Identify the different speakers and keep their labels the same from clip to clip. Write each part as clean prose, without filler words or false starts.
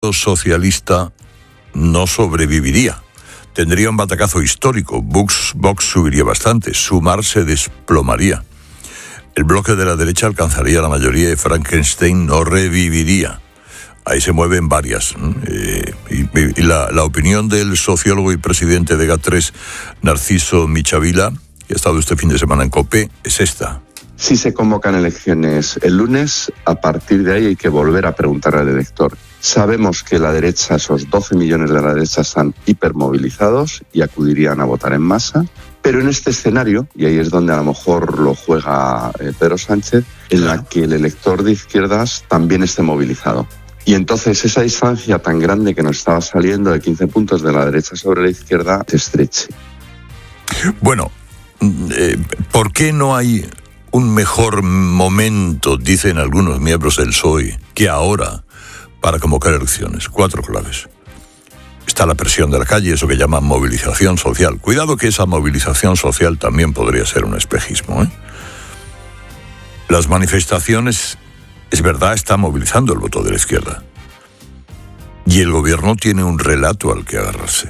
Speaker 1: socialista no sobreviviría. Tendría un batacazo histórico. Vox subiría bastante. Sumar se desplomaría. El bloque de la derecha alcanzaría la mayoría y Frankenstein no reviviría. Ahí se mueven varias. Y la opinión del sociólogo y presidente de GAT3, Narciso Michavila, que ha estado este fin de semana en COPE, es esta.
Speaker 2: Si se convocan elecciones el lunes, a partir de ahí hay que volver a preguntar al elector. Sabemos que la derecha, esos 12 millones de la derecha, están hipermovilizados y acudirían a votar en masa. Pero en este escenario, y ahí es donde a lo mejor lo juega Pedro Sánchez, en la que el elector de izquierdas también esté movilizado. Y entonces esa distancia tan grande que nos estaba saliendo de 15 puntos de la derecha sobre la izquierda se estreche.
Speaker 1: Bueno, ¿por qué no hay un mejor momento, dicen algunos miembros del PSOE, que ahora para convocar elecciones? 4 claves. Está la presión de la calle, eso que llaman movilización social. Cuidado que esa movilización social también podría ser un espejismo, ¿eh? Las manifestaciones, es verdad, están movilizando el voto de la izquierda. Y el gobierno tiene un relato al que agarrarse.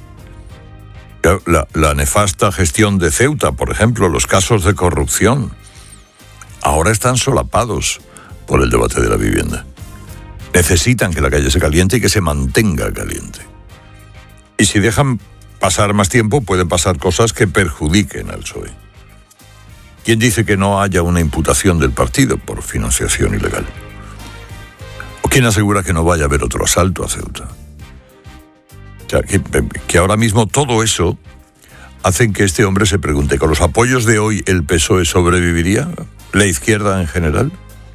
Speaker 1: La nefasta gestión de Ceuta, por ejemplo, los casos de corrupción, ahora están solapados por el debate de la vivienda. Necesitan que la calle se caliente y que se mantenga caliente. Y si dejan pasar más tiempo, pueden pasar cosas que perjudiquen al PSOE. ¿Quién dice que no haya una imputación del partido por financiación ilegal? ¿O quién asegura que no vaya a haber otro asalto a Ceuta? O sea, que ahora mismo todo eso hacen que este hombre se pregunte, ¿con los apoyos de hoy el PSOE sobreviviría? ¿La izquierda en general?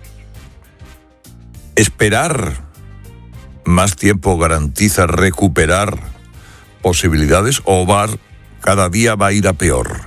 Speaker 1: ¿Esperar más tiempo garantiza recuperar posibilidades o cada día va a ir a peor?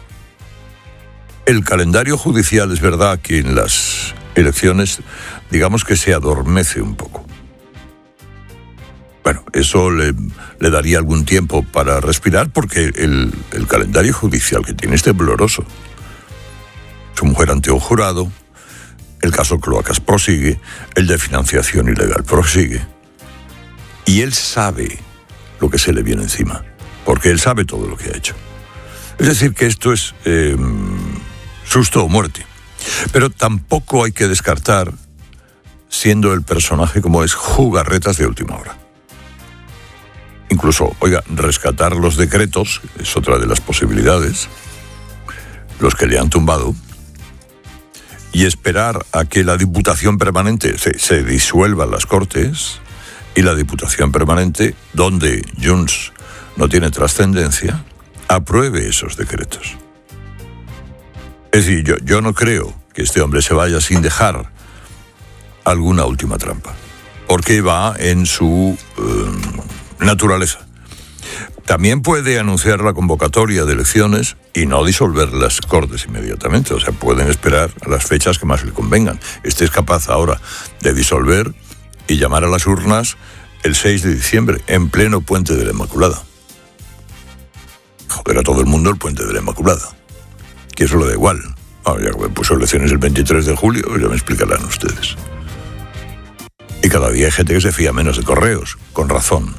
Speaker 1: El calendario judicial es verdad que en las elecciones, digamos que se adormece un poco. Bueno, eso le daría algún tiempo para respirar porque el calendario judicial que tiene es tembloroso. Su mujer ante un jurado, el caso Cloacas prosigue, el de financiación ilegal prosigue. Y él sabe lo que se le viene encima, porque él sabe todo lo que ha hecho. Es decir, que esto es susto o muerte. Pero tampoco hay que descartar, siendo el personaje como es, jugarretas de última hora. Incluso, rescatar los decretos, es otra de las posibilidades, los que le han tumbado, y esperar a que la Diputación Permanente se disuelvan las Cortes, y la Diputación Permanente, donde Junts no tiene trascendencia, apruebe esos decretos. Es decir, yo no creo que este hombre se vaya sin dejar alguna última trampa, porque va en su naturaleza. También puede anunciar la convocatoria de elecciones y no disolver las Cortes inmediatamente. O sea, pueden esperar a las fechas que más le convengan. Este es capaz ahora de disolver y llamar a las urnas el 6 de diciembre, en pleno Puente de la Inmaculada. Joder a todo el mundo el Puente de la Inmaculada. Que eso le da igual. Ya puso elecciones el 23 de julio, ya me explicarán ustedes. Y cada día hay gente que se fía menos de Correos, con razón.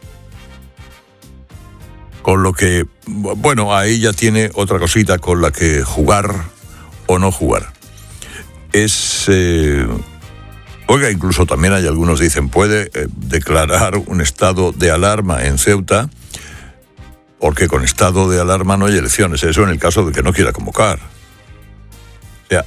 Speaker 1: Con lo que, bueno, ahí ya tiene otra cosita con la que jugar o no jugar. Incluso también hay algunos dicen, puede declarar un estado de alarma en Ceuta, porque con estado de alarma no hay elecciones. Eso en el caso de que no quiera convocar. O sea,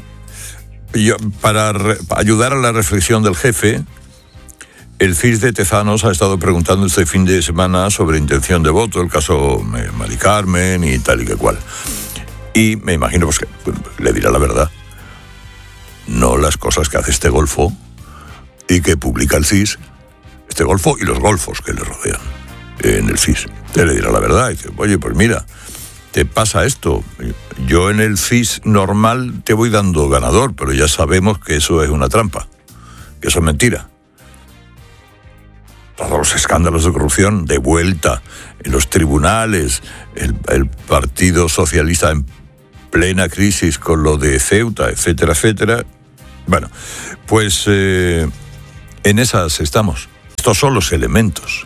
Speaker 1: para ayudar a la reflexión del jefe, el CIS de Tezanos ha estado preguntando este fin de semana sobre intención de voto, el caso Mari Carmen y tal y que cual. Y me imagino pues, que le dirá la verdad. No las cosas que hace este golfo y que publica el CIS, este golfo y los golfos que le rodean en el CIS. Te le dirá la verdad y dice, oye, pues mira, te pasa esto. Yo en el CIS normal te voy dando ganador, pero ya sabemos que eso es una trampa, que eso es mentira. Todos los escándalos de corrupción de vuelta en los tribunales, el Partido Socialista en plena crisis con lo de Ceuta, etcétera, etcétera. Bueno, pues en esas estamos. Estos son los elementos.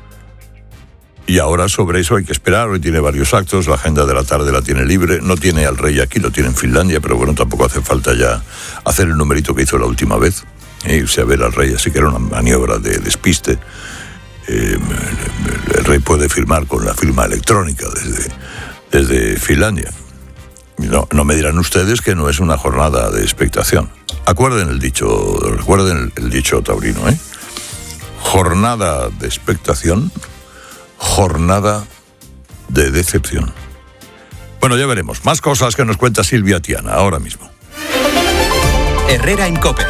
Speaker 1: Y ahora sobre eso hay que esperar. Hoy tiene varios actos, la agenda de la tarde la tiene libre, no tiene al rey aquí, lo tiene en Finlandia, pero bueno, tampoco hace falta ya hacer el numerito que hizo la última vez, irse a ver al rey, así que era una maniobra de despiste. El rey puede firmar con la firma electrónica desde Finlandia. No me dirán ustedes que no es una jornada de expectación. Recuerden el dicho taurino, ¿eh? Jornada de expectación, jornada de decepción. Bueno, ya veremos. Más cosas que nos cuenta Silvia Tiana ahora mismo.
Speaker 3: Herrera en COPE.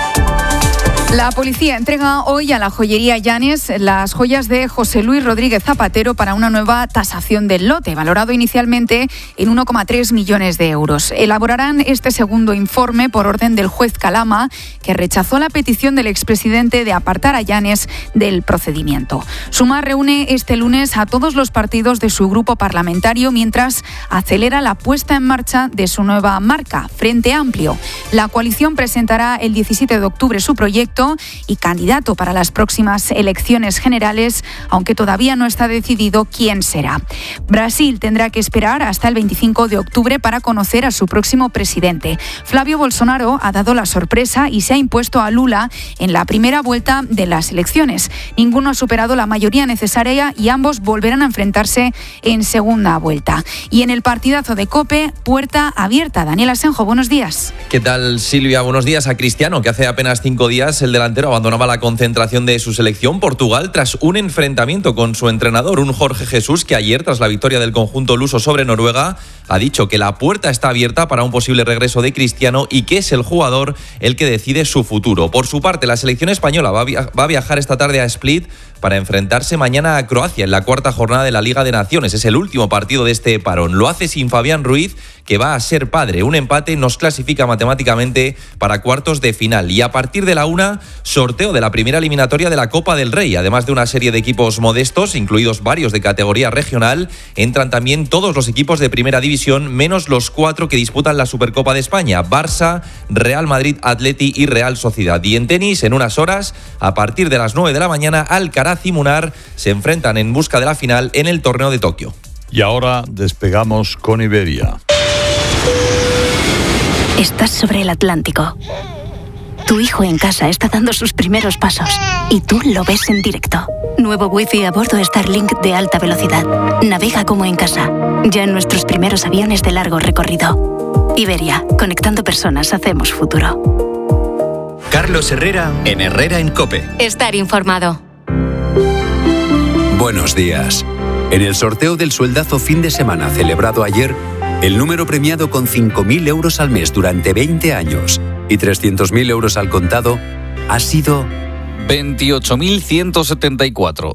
Speaker 4: La policía entrega hoy a la joyería Llanes las joyas de José Luis Rodríguez Zapatero para una nueva tasación del lote, valorado inicialmente en 1,3 millones de euros. Elaborarán este segundo informe por orden del juez Calama, que rechazó la petición del expresidente de apartar a Llanes del procedimiento. Sumar reúne este lunes a todos los partidos de su grupo parlamentario mientras acelera la puesta en marcha de su nueva marca, Frente Amplio. La coalición presentará el 17 de octubre su proyecto y candidato para las próximas elecciones generales, aunque todavía no está decidido quién será. Brasil tendrá que esperar hasta el 25 de octubre para conocer a su próximo presidente. Flavio Bolsonaro ha dado la sorpresa y se ha impuesto a Lula en la primera vuelta de las elecciones. Ninguno ha superado la mayoría necesaria y ambos volverán a enfrentarse en segunda vuelta. Y en el partidazo de COPE, puerta abierta. Daniel Asenjo, buenos días.
Speaker 5: ¿Qué tal, Silvia? Buenos días a Cristiano, que hace apenas 5 días el delantero abandonaba la concentración de su selección Portugal tras un enfrentamiento con su entrenador, un Jorge Jesús, que ayer, tras la victoria del conjunto luso sobre Noruega, ha dicho que la puerta está abierta para un posible regreso de Cristiano y que es el jugador el que decide su futuro. Por su parte, la selección española va a viajar esta tarde a Split para enfrentarse mañana a Croacia en la cuarta jornada de la Liga de Naciones. Es el último partido de este parón. Lo hace sin Fabián Ruiz, que va a ser padre. Un empate nos clasifica matemáticamente para cuartos de final. Y a partir de la 1, sorteo de la primera eliminatoria de la Copa del Rey. Además de una serie de equipos modestos, incluidos varios de categoría regional, entran también todos los equipos de primera división, menos los 4 que disputan la Supercopa de España: Barça, Real Madrid, Atleti y Real Sociedad. Y en tenis, en unas horas, a partir de las 9 de la mañana, Alcaraz y Munar se enfrentan en busca de la final en el torneo de Tokio.
Speaker 1: Y ahora despegamos con Iberia.
Speaker 6: Estás sobre el Atlántico. Tu hijo en casa está dando sus primeros pasos y tú lo ves en directo. Nuevo Wi-Fi a bordo Starlink de alta velocidad. Navega como en casa, ya en nuestros primeros aviones de largo recorrido. Iberia, conectando personas, hacemos futuro.
Speaker 3: Carlos Herrera en Herrera en COPE.
Speaker 6: Estar informado.
Speaker 7: Buenos días. En el sorteo del sueldazo fin de semana celebrado ayer, el número premiado con 5.000 euros al mes durante 20 años y 300.000 euros al contado ha sido
Speaker 8: 28.174,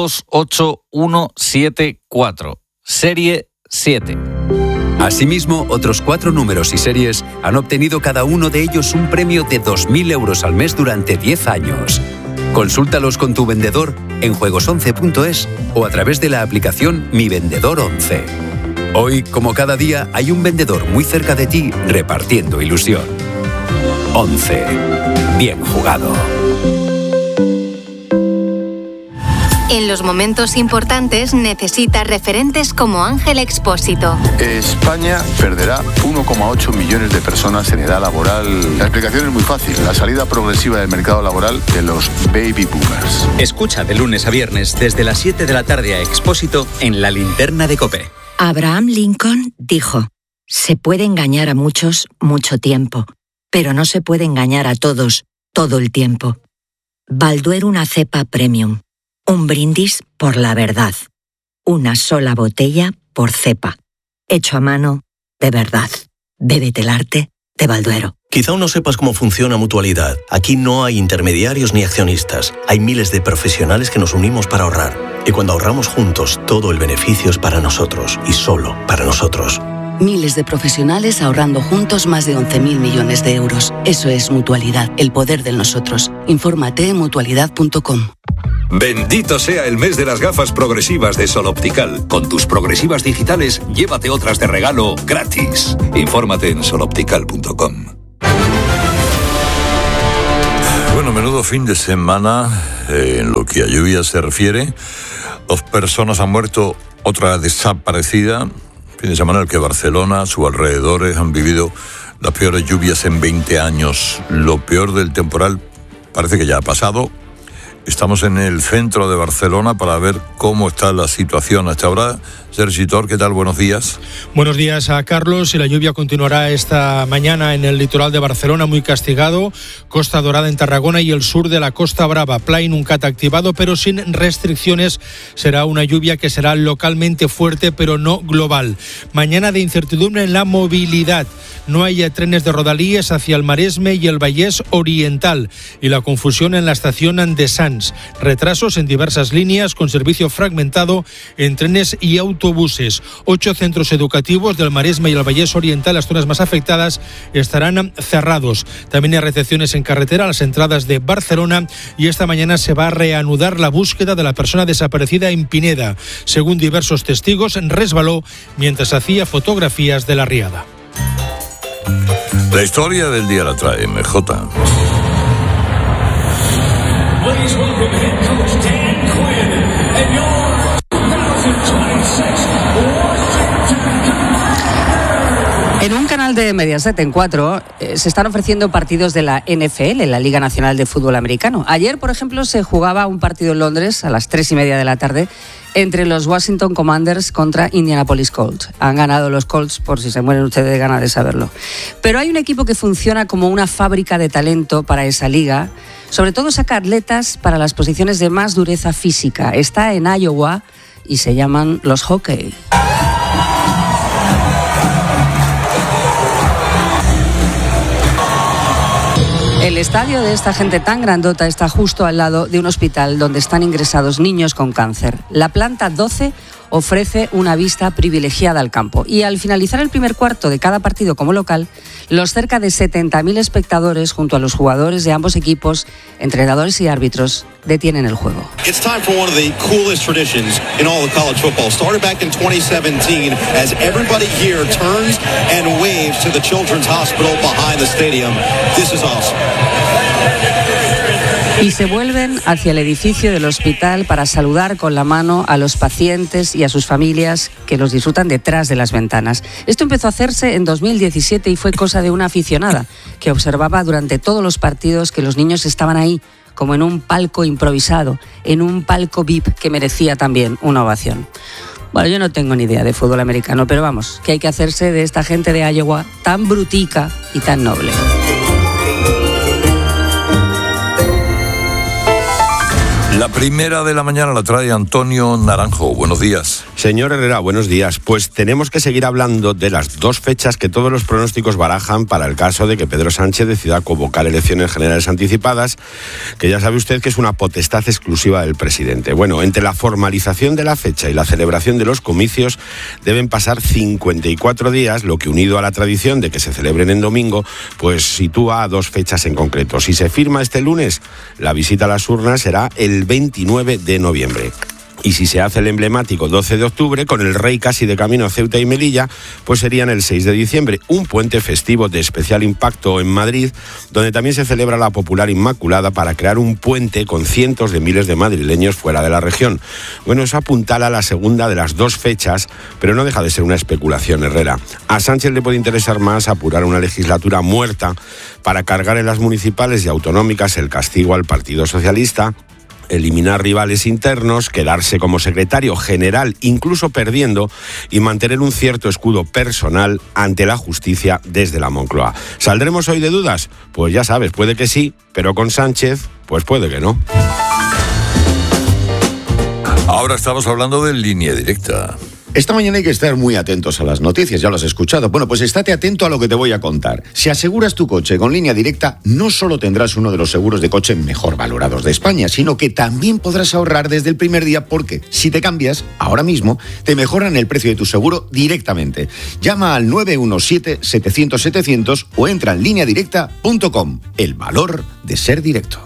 Speaker 8: 28174, serie 7.
Speaker 7: Asimismo, otros 4 números y series han obtenido cada uno de ellos un premio de 2.000 euros al mes durante 10 años. Consúltalos con tu vendedor en juegos11.es o a través de la aplicación Mi Vendedor 11. Hoy, como cada día, hay un vendedor muy cerca de ti repartiendo ilusión. 11. Bien jugado.
Speaker 6: En los momentos importantes necesita referentes como Ángel Expósito.
Speaker 9: España perderá 1,8 millones de personas en edad laboral. La explicación es muy fácil: la salida progresiva del mercado laboral de los baby boomers.
Speaker 3: Escucha de lunes a viernes desde las 7 de la tarde a Expósito en La Linterna de COPE.
Speaker 10: Abraham Lincoln dijo: se puede engañar a muchos mucho tiempo, pero no se puede engañar a todos todo el tiempo. Balduero, una cepa premium. Un brindis por la verdad. Una sola botella por cepa. Hecho a mano, de verdad. Bébete el arte de Balduero.
Speaker 11: Quizá aún no sepas cómo funciona Mutualidad. Aquí no hay intermediarios ni accionistas. Hay miles de profesionales que nos unimos para ahorrar. Y cuando ahorramos juntos, todo el beneficio es para nosotros y solo para nosotros.
Speaker 12: Miles de profesionales ahorrando juntos más de 11.000 millones de euros. Eso es Mutualidad, el poder del nosotros. Infórmate en mutualidad.com.
Speaker 13: Bendito sea el mes de las gafas progresivas de Sol Optical. Con tus progresivas digitales, llévate otras de regalo gratis. Infórmate en soloptical.com.
Speaker 1: Bueno, Bueno, menudo fin de semana en lo que a lluvia se refiere. 2 personas han muerto, otra desaparecida. Fin de semana en el que Barcelona, sus alrededores han vivido las peores lluvias en 20 años. Lo peor del temporal parece que ya ha pasado. Estamos en el centro de Barcelona para ver cómo está la situación hasta ahora. Sergi Tor, ¿qué tal? Buenos días.
Speaker 14: Buenos días a Carlos. Y la lluvia continuará esta mañana en el litoral de Barcelona, muy castigado. Costa Dorada en Tarragona y el sur de la Costa Brava. Pla y Nuncat activado, pero sin restricciones. Será una lluvia que será localmente fuerte, pero no global. Mañana de incertidumbre en la movilidad. No hay trenes de Rodalies hacia el Maresme y el Vallès Oriental. Y la confusión en la estación de Sants. Retrasos en diversas líneas con servicio fragmentado en trenes y autobuses. 8 centros educativos del Maresme y el Vallès Oriental, las zonas más afectadas, estarán cerrados. También hay retenciones en carretera a las entradas de Barcelona y esta mañana se va a reanudar la búsqueda de la persona desaparecida en Pineda. Según diversos testigos, resbaló mientras hacía fotografías de la riada.
Speaker 1: La historia del día la trae MJ.
Speaker 15: En un canal de Mediaset en 4 se están ofreciendo partidos de la NFL, la Liga Nacional de Fútbol Americano. Ayer, por ejemplo, se jugaba un partido en Londres a las 3:30 de la tarde entre los Washington Commanders contra Indianapolis Colts. Han ganado los Colts, por si se mueren ustedes de ganas de saberlo. Pero hay un equipo que funciona como una fábrica de talento para esa liga. Sobre todo saca atletas para las posiciones de más dureza física. Está en Iowa y se llaman los Hockey. El estadio de esta gente tan grandota está justo al lado de un hospital donde están ingresados niños con cáncer. La planta 12 ofrece una vista privilegiada al campo. Y al finalizar el primer cuarto de cada partido como local, los cerca de 70.000 espectadores junto a los jugadores de ambos equipos, entrenadores y árbitros, detienen el juego.
Speaker 16: It's time for one of the coolest traditions in all of college football. Started back in 2017 as everybody here turns and waves to the Children's Hospital behind the stadium. This is awesome.
Speaker 15: Y se vuelven hacia el edificio del hospital para saludar con la mano a los pacientes y a sus familias que los disfrutan detrás de las ventanas. Esto empezó a hacerse en 2017 y fue cosa de una aficionada que observaba durante todos los partidos que los niños estaban ahí, como en un palco improvisado, en un palco VIP que merecía también una ovación. Bueno, yo no tengo ni idea de fútbol americano, pero vamos, que hay que hacerse de esta gente de Iowa tan brutica y tan noble.
Speaker 1: La primera de la mañana la trae Antonio Naranjo. Buenos días.
Speaker 17: Señor Herrera, buenos días. Pues tenemos que seguir hablando de las 2 fechas que todos los pronósticos barajan para el caso de que Pedro Sánchez decida convocar elecciones generales anticipadas, que ya sabe usted que es una potestad exclusiva del presidente. Bueno, entre la formalización de la fecha y la celebración de los comicios deben pasar 54 días, lo que unido a la tradición de que se celebren en domingo, pues sitúa a 2 fechas en concreto. Si se firma este lunes, la visita a las urnas será el 29 de noviembre. Y si se hace el emblemático 12 de octubre, con el rey casi de camino a Ceuta y Melilla, pues serían el 6 de diciembre, un puente festivo de especial impacto en Madrid, donde también se celebra la popular Inmaculada para crear un puente con cientos de miles de madrileños fuera de la región. Bueno, eso apuntala a la segunda de las 2 fechas, pero no deja de ser una especulación, Herrera. A Sánchez le puede interesar más apurar una legislatura muerta para cargar en las municipales y autonómicas el castigo al Partido Socialista, eliminar rivales internos, quedarse como secretario general, incluso perdiendo, y mantener un cierto escudo personal ante la justicia desde la Moncloa. ¿Saldremos hoy de dudas? Pues ya sabes, puede que sí, pero con Sánchez, pues puede que no.
Speaker 1: Ahora estamos hablando de Línea Directa.
Speaker 18: Esta mañana hay que estar muy atentos a las noticias, ya lo has escuchado. Bueno, pues estate atento a lo que te voy a contar. Si aseguras tu coche con Línea Directa, no solo tendrás uno de los seguros de coche mejor valorados de España, sino que también podrás ahorrar desde el primer día, porque si te cambias, ahora mismo, te mejoran el precio de tu seguro directamente. Llama al 917-700-700 o entra en lineadirecta.com. El valor de ser directo.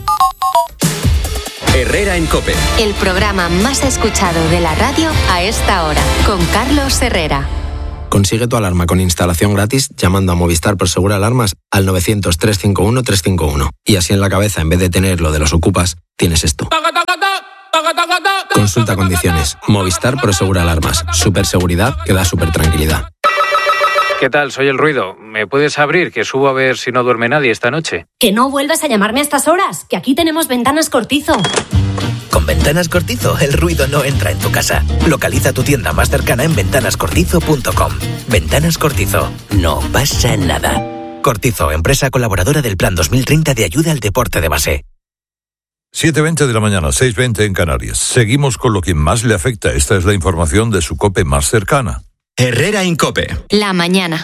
Speaker 3: Herrera en COPE.
Speaker 19: El programa más escuchado de la radio a esta hora, con Carlos Herrera. Consigue tu alarma con instalación gratis llamando a Movistar Prosegur Alarmas al 900-351-351. Y así en la cabeza, en vez de tener lo de los ocupas, tienes esto. Consulta condiciones. Movistar Prosegur Alarmas. Superseguridad que da super tranquilidad.
Speaker 20: ¿Qué tal? Soy El Ruido. ¿Me puedes abrir? Que subo a ver si no duerme nadie esta noche.
Speaker 21: Que no vuelvas a llamarme a estas horas, que aquí tenemos Ventanas Cortizo.
Speaker 22: Con Ventanas Cortizo, el ruido no entra en tu casa. Localiza tu tienda más cercana en ventanascortizo.com. Ventanas Cortizo. No pasa nada. Cortizo, empresa colaboradora del Plan 2030 de ayuda al deporte de base.
Speaker 1: 7:20 de la mañana, 6:20 en Canarias. Seguimos con lo que más le afecta. Esta es la información de su COPE más cercana.
Speaker 23: Herrera Incope.
Speaker 24: La mañana.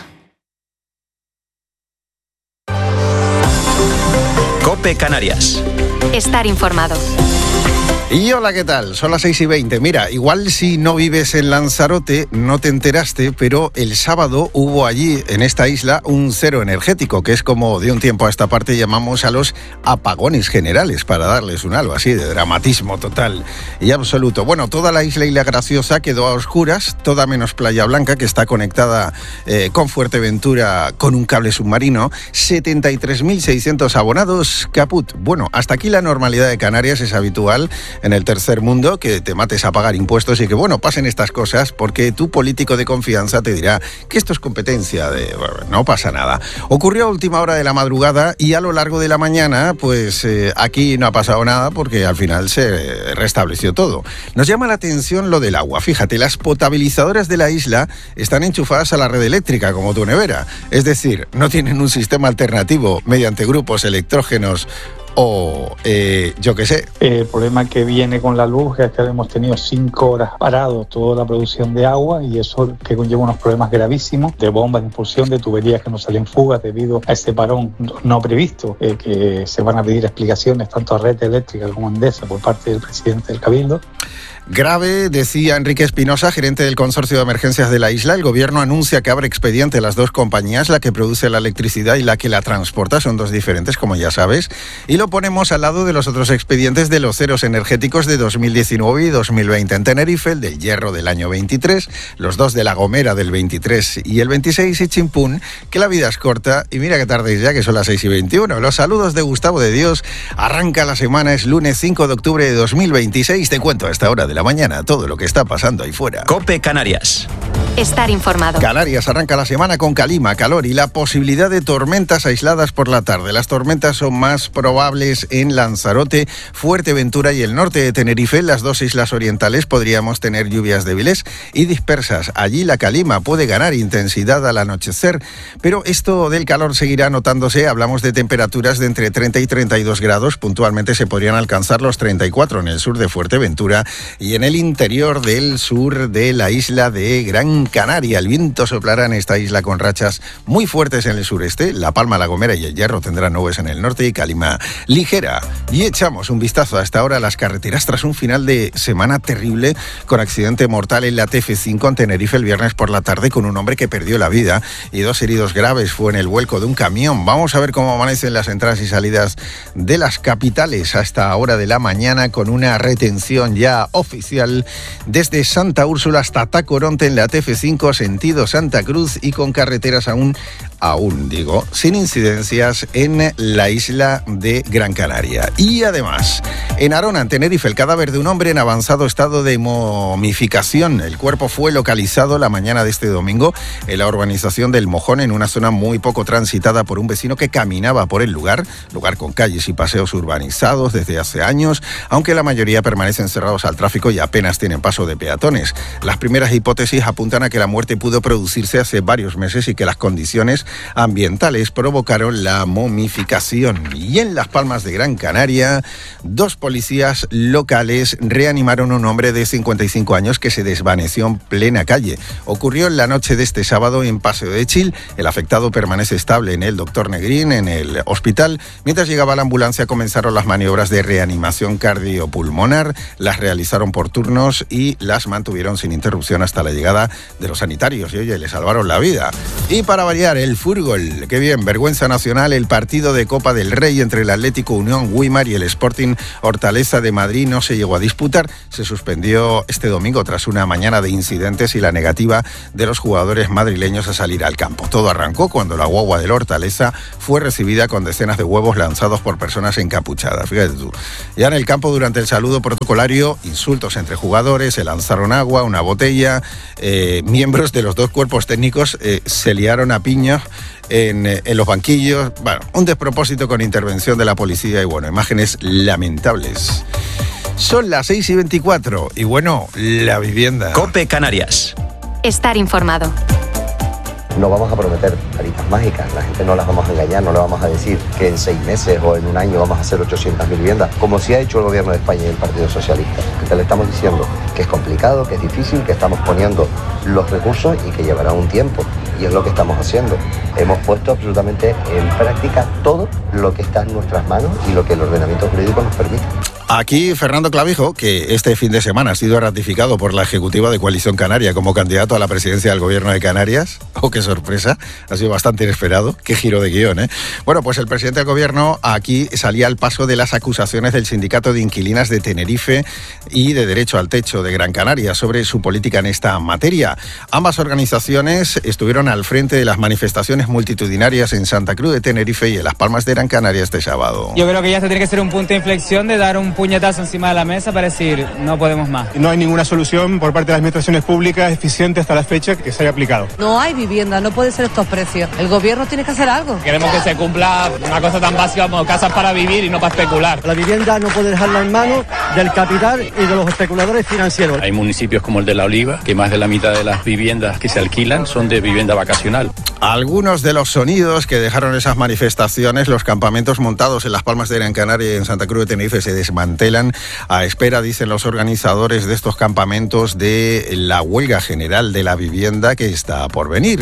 Speaker 23: COPE Canarias.
Speaker 24: Estar informado.
Speaker 25: Y hola, ¿qué tal? Son las 6:20. Mira, igual si no vives en Lanzarote no te enteraste, pero el sábado hubo allí, en esta isla, un cero energético, que es como de un tiempo a esta parte llamamos a los apagones generales, para darles un algo así de dramatismo total y absoluto. Bueno, toda la isla Isla Graciosa quedó a oscuras, toda menos Playa Blanca, que está conectada con Fuerteventura con un cable submarino. 73.600 abonados, caput. Bueno, hasta aquí la normalidad de Canarias es habitual en el tercer mundo, que te mates a pagar impuestos y que, bueno, pasen estas cosas, porque tu político de confianza te dirá que esto es competencia de... Bueno, no pasa nada. Ocurrió a última hora de la madrugada y a lo largo de la mañana, pues aquí no ha pasado nada porque al final se restableció todo. Nos llama la atención lo del agua. Fíjate, las potabilizadoras de la isla están enchufadas a la red eléctrica, como tu nevera. Es decir, no tienen un sistema alternativo mediante grupos electrógenos o yo qué sé.
Speaker 26: El problema que viene con la luz es que hemos tenido 5 horas parados toda la producción de agua, y eso que conlleva unos problemas gravísimos de bombas de impulsión, de tuberías que no salen fugas debido a ese parón no previsto, que se van a pedir explicaciones tanto a Red Eléctrica como a Endesa por parte del presidente del Cabildo.
Speaker 25: Grave, decía Enrique Espinosa, gerente del Consorcio de Emergencias de la isla. El gobierno anuncia que abre expediente las dos compañías, la que produce la electricidad y la que la transporta. Son dos diferentes, como ya sabes. Y lo ponemos al lado de los otros expedientes de los ceros energéticos de 2019 y 2020 en Tenerife, el del Hierro del año 23, los dos de La Gomera del 23 y el 26 y Chimpún, que la vida es corta. Y mira que tardéis ya, que son las 6:21. Los saludos de Gustavo de Dios. Arranca la semana, es lunes 5 de octubre de 2026. Te cuento a esta hora de la mañana todo lo que está pasando ahí fuera.
Speaker 23: COPE Canarias.
Speaker 24: Estar informado.
Speaker 25: Canarias arranca la semana con calima, calor y la posibilidad de tormentas aisladas por la tarde. Las tormentas son más probables en Lanzarote, Fuerteventura y el norte de Tenerife. En las dos islas orientales podríamos tener lluvias débiles y dispersas. Allí la calima puede ganar intensidad al anochecer, pero esto del calor seguirá notándose. Hablamos de temperaturas de entre 30 y 32 grados. Puntualmente se podrían alcanzar los 34 en el sur de Fuerteventura y en el interior del sur de la isla de Gran Canaria. El viento soplará en esta isla con rachas muy fuertes en el sureste. La Palma, La Gomera y el Hierro tendrán nubes en el norte y calima ligera. Y echamos un vistazo a esta hora a las carreteras tras un final de semana terrible con accidente mortal en la TF5 en Tenerife el viernes por la tarde, con un hombre que perdió la vida y 2 heridos graves. Fue en el vuelco de un camión. Vamos a ver cómo amanecen las entradas y salidas de las capitales a esta hora de la mañana, con una retención ya oficial desde Santa Úrsula hasta Tacoronte en la TF5 sentido Santa Cruz, y con carreteras aún sin incidencias en la isla de Gran Canaria. Y además, en Arona, en Tenerife, el cadáver de un hombre en avanzado estado de momificación. El cuerpo fue localizado la mañana de este domingo en la urbanización del Mojón, en una zona muy poco transitada por un vecino que caminaba por el lugar con calles y paseos urbanizados desde hace años, aunque la mayoría permanecen cerrados al tráfico y apenas tienen paso de peatones. Las primeras hipótesis apuntan a que la muerte pudo producirse hace varios meses y que las condiciones ambientales provocaron la momificación. Y en Las Palmas de Gran Canaria, 2 policías locales reanimaron a un hombre de 55 años que se desvaneció en plena calle. Ocurrió en la noche de este sábado en Paseo de Chil. El afectado permanece estable en el Dr. Negrín, en el hospital. Mientras llegaba la ambulancia, comenzaron las maniobras de reanimación cardiopulmonar. Las realizaron por turnos y las mantuvieron sin interrupción hasta la llegada de los sanitarios. Y oye, le salvaron la vida. Y para variar, el fútbol. Qué bien, vergüenza nacional, el partido de Copa del Rey entre el Atlético Unión Güímar y el Sporting Hortaleza de Madrid no se llegó a disputar. Se suspendió este domingo tras una mañana de incidentes y la negativa de los jugadores madrileños a salir al campo. Todo arrancó cuando la guagua del Hortaleza fue recibida con decenas de huevos lanzados por personas encapuchadas. Fíjate tú. Ya en el campo, durante el saludo protocolario, insultos entre jugadores, se lanzaron agua, una botella. Miembros de los dos cuerpos técnicos se liaron a piños en los banquillos. Bueno, un despropósito con intervención de la policía y bueno, imágenes lamentables. Son las 6:24 y bueno, la vivienda.
Speaker 23: COPE Canarias.
Speaker 24: Estar informado.
Speaker 2: No vamos a prometer varitas mágicas, la gente no las vamos a engañar, no le vamos a decir que en 6 meses o en un año vamos a hacer 800.000 viviendas, como sí ha hecho el Gobierno de España y el Partido Socialista. Que te le estamos diciendo que es complicado, que es difícil, que estamos poniendo los recursos y que llevará un tiempo. Y es lo que estamos haciendo. Hemos puesto absolutamente en práctica todo lo que está en nuestras manos y lo que el ordenamiento jurídico nos permite.
Speaker 25: Aquí Fernando Clavijo, que este fin de semana ha sido ratificado por la ejecutiva de Coalición Canaria como candidato a la presidencia del Gobierno de Canarias. ¡Oh, qué sorpresa! Ha sido bastante inesperado. ¡Qué giro de guión, eh! Bueno, pues el presidente del Gobierno aquí salía al paso de las acusaciones del Sindicato de Inquilinas de Tenerife y de Derecho al Techo de Gran Canaria sobre su política en esta materia. Ambas organizaciones estuvieron al frente de las manifestaciones multitudinarias en Santa Cruz de Tenerife y en Las Palmas de Gran Canaria este sábado.
Speaker 4: Yo creo que ya se tiene que ser un punto de inflexión de dar un puñetazo encima de la mesa para decir no podemos más.
Speaker 5: No hay ninguna solución por parte de las administraciones públicas eficiente hasta la fecha que se haya aplicado.
Speaker 6: No hay vivienda, no puede ser estos precios. El gobierno tiene que hacer algo.
Speaker 4: Queremos que se cumpla una cosa tan básica como casas para vivir y no para especular.
Speaker 7: La vivienda no puede dejarla en manos del capital y de los especuladores financieros.
Speaker 8: Hay municipios como el de La Oliva que más de la mitad de las viviendas que se alquilan son de vivienda vacacional.
Speaker 25: Algunos de los sonidos que dejaron esas manifestaciones, los campamentos montados en Las Palmas de Gran Canaria y en Santa Cruz de Tenerife se desmantelan a espera, dicen los organizadores de estos campamentos, de la huelga general de la vivienda que está por venir.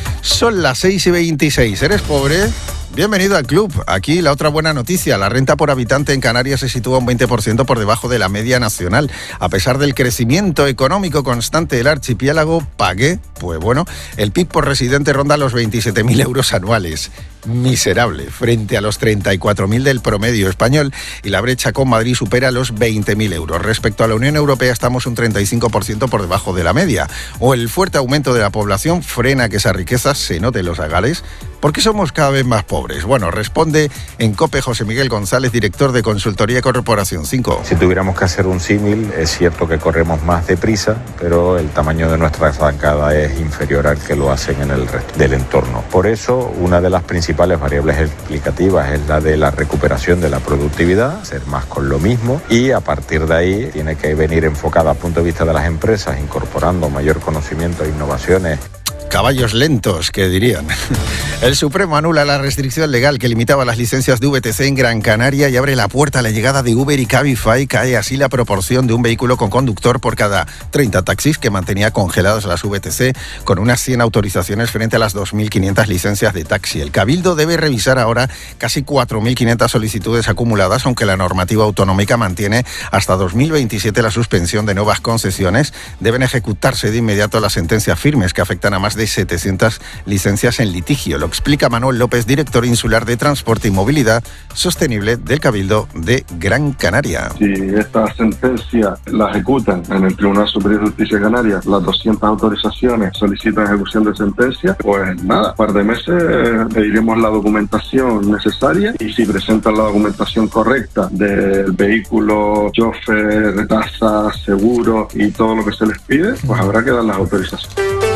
Speaker 25: Son las 6:26. ¿Eres pobre? Bienvenido al club. Aquí la otra buena noticia. La renta por habitante en Canarias se sitúa un 20% por debajo de la media nacional. A pesar del crecimiento económico constante del archipiélago, pues bueno, el PIB por residente ronda los 27.000 euros anuales. Miserable, frente a los 34.000 del promedio español, y la brecha con Madrid supera los 20.000 euros. Respecto a la Unión Europea estamos un 35% por debajo de la media. O el fuerte aumento de la población frena que esa riqueza se note en los hogares. ¿Por qué somos cada vez más pobres? Bueno, responde en COPE José Miguel González, director de Consultoría Corporación 5.
Speaker 27: Si tuviéramos que hacer un símil, es cierto que corremos más deprisa, pero el tamaño de nuestra zancada es inferior al que lo hacen en el resto del entorno. Por eso, una de las principales variables explicativas es la de la recuperación de la productividad, hacer más con lo mismo, y a partir de ahí tiene que venir enfocada a punto de vista de las empresas, incorporando mayor conocimiento e innovaciones.
Speaker 25: Caballos lentos, que dirían. El Supremo anula la restricción legal que limitaba las licencias de VTC en Gran Canaria y abre la puerta a la llegada de Uber y Cabify. Cae así la proporción de un vehículo con conductor por cada 30 taxis que mantenía congeladas las VTC, con unas 100 autorizaciones frente a las 2.500 licencias de taxi. El Cabildo debe revisar ahora casi 4.500 solicitudes acumuladas, aunque la normativa autonómica mantiene hasta 2027 la suspensión de nuevas concesiones. Deben ejecutarse de inmediato las sentencias firmes que afectan a más de 700 licencias en litigio. Lo explica Manuel López, director insular de Transporte y Movilidad Sostenible del Cabildo de Gran Canaria.
Speaker 28: Si esta sentencia la ejecutan en el Tribunal Superior de Justicia de Canarias, las 200 autorizaciones solicitan ejecución de sentencia, pues nada, un par de meses pediremos la documentación necesaria y si presentan la documentación correcta del vehículo, chofer, tasa, seguro y todo lo que se les pide, pues habrá que dar las autorizaciones.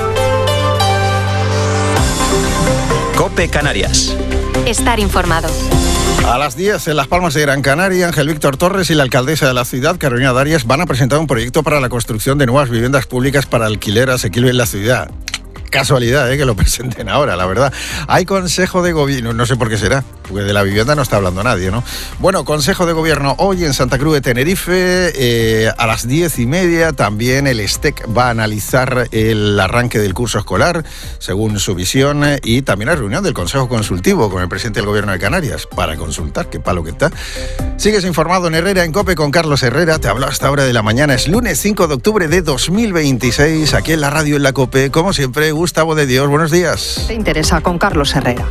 Speaker 23: COPE Canarias.
Speaker 24: Estar informado.
Speaker 25: A las 10 en Las Palmas de Gran Canaria, Ángel Víctor Torres y la alcaldesa de la ciudad, Carolina Darias, van a presentar un proyecto para la construcción de nuevas viviendas públicas para alquiler asequible en la ciudad. Casualidad, que lo presenten ahora, la verdad. Hay consejo de gobierno, no sé por qué será. Porque de la vivienda no está hablando nadie, ¿no? Bueno, Consejo de Gobierno hoy en Santa Cruz de Tenerife, a las 10:30. También el STEC va a analizar el arranque del curso escolar, según su visión, y también hay reunión del Consejo Consultivo con el presidente del Gobierno de Canarias para consultar, qué palo que está. Sigues informado en Herrera en COPE con Carlos Herrera. Te hablo hasta hora de la mañana. Es lunes 5 de octubre de 2026. Aquí en la radio en la COPE, como siempre, Gustavo de Dios. Buenos días.
Speaker 6: Te interesa con Carlos Herrera.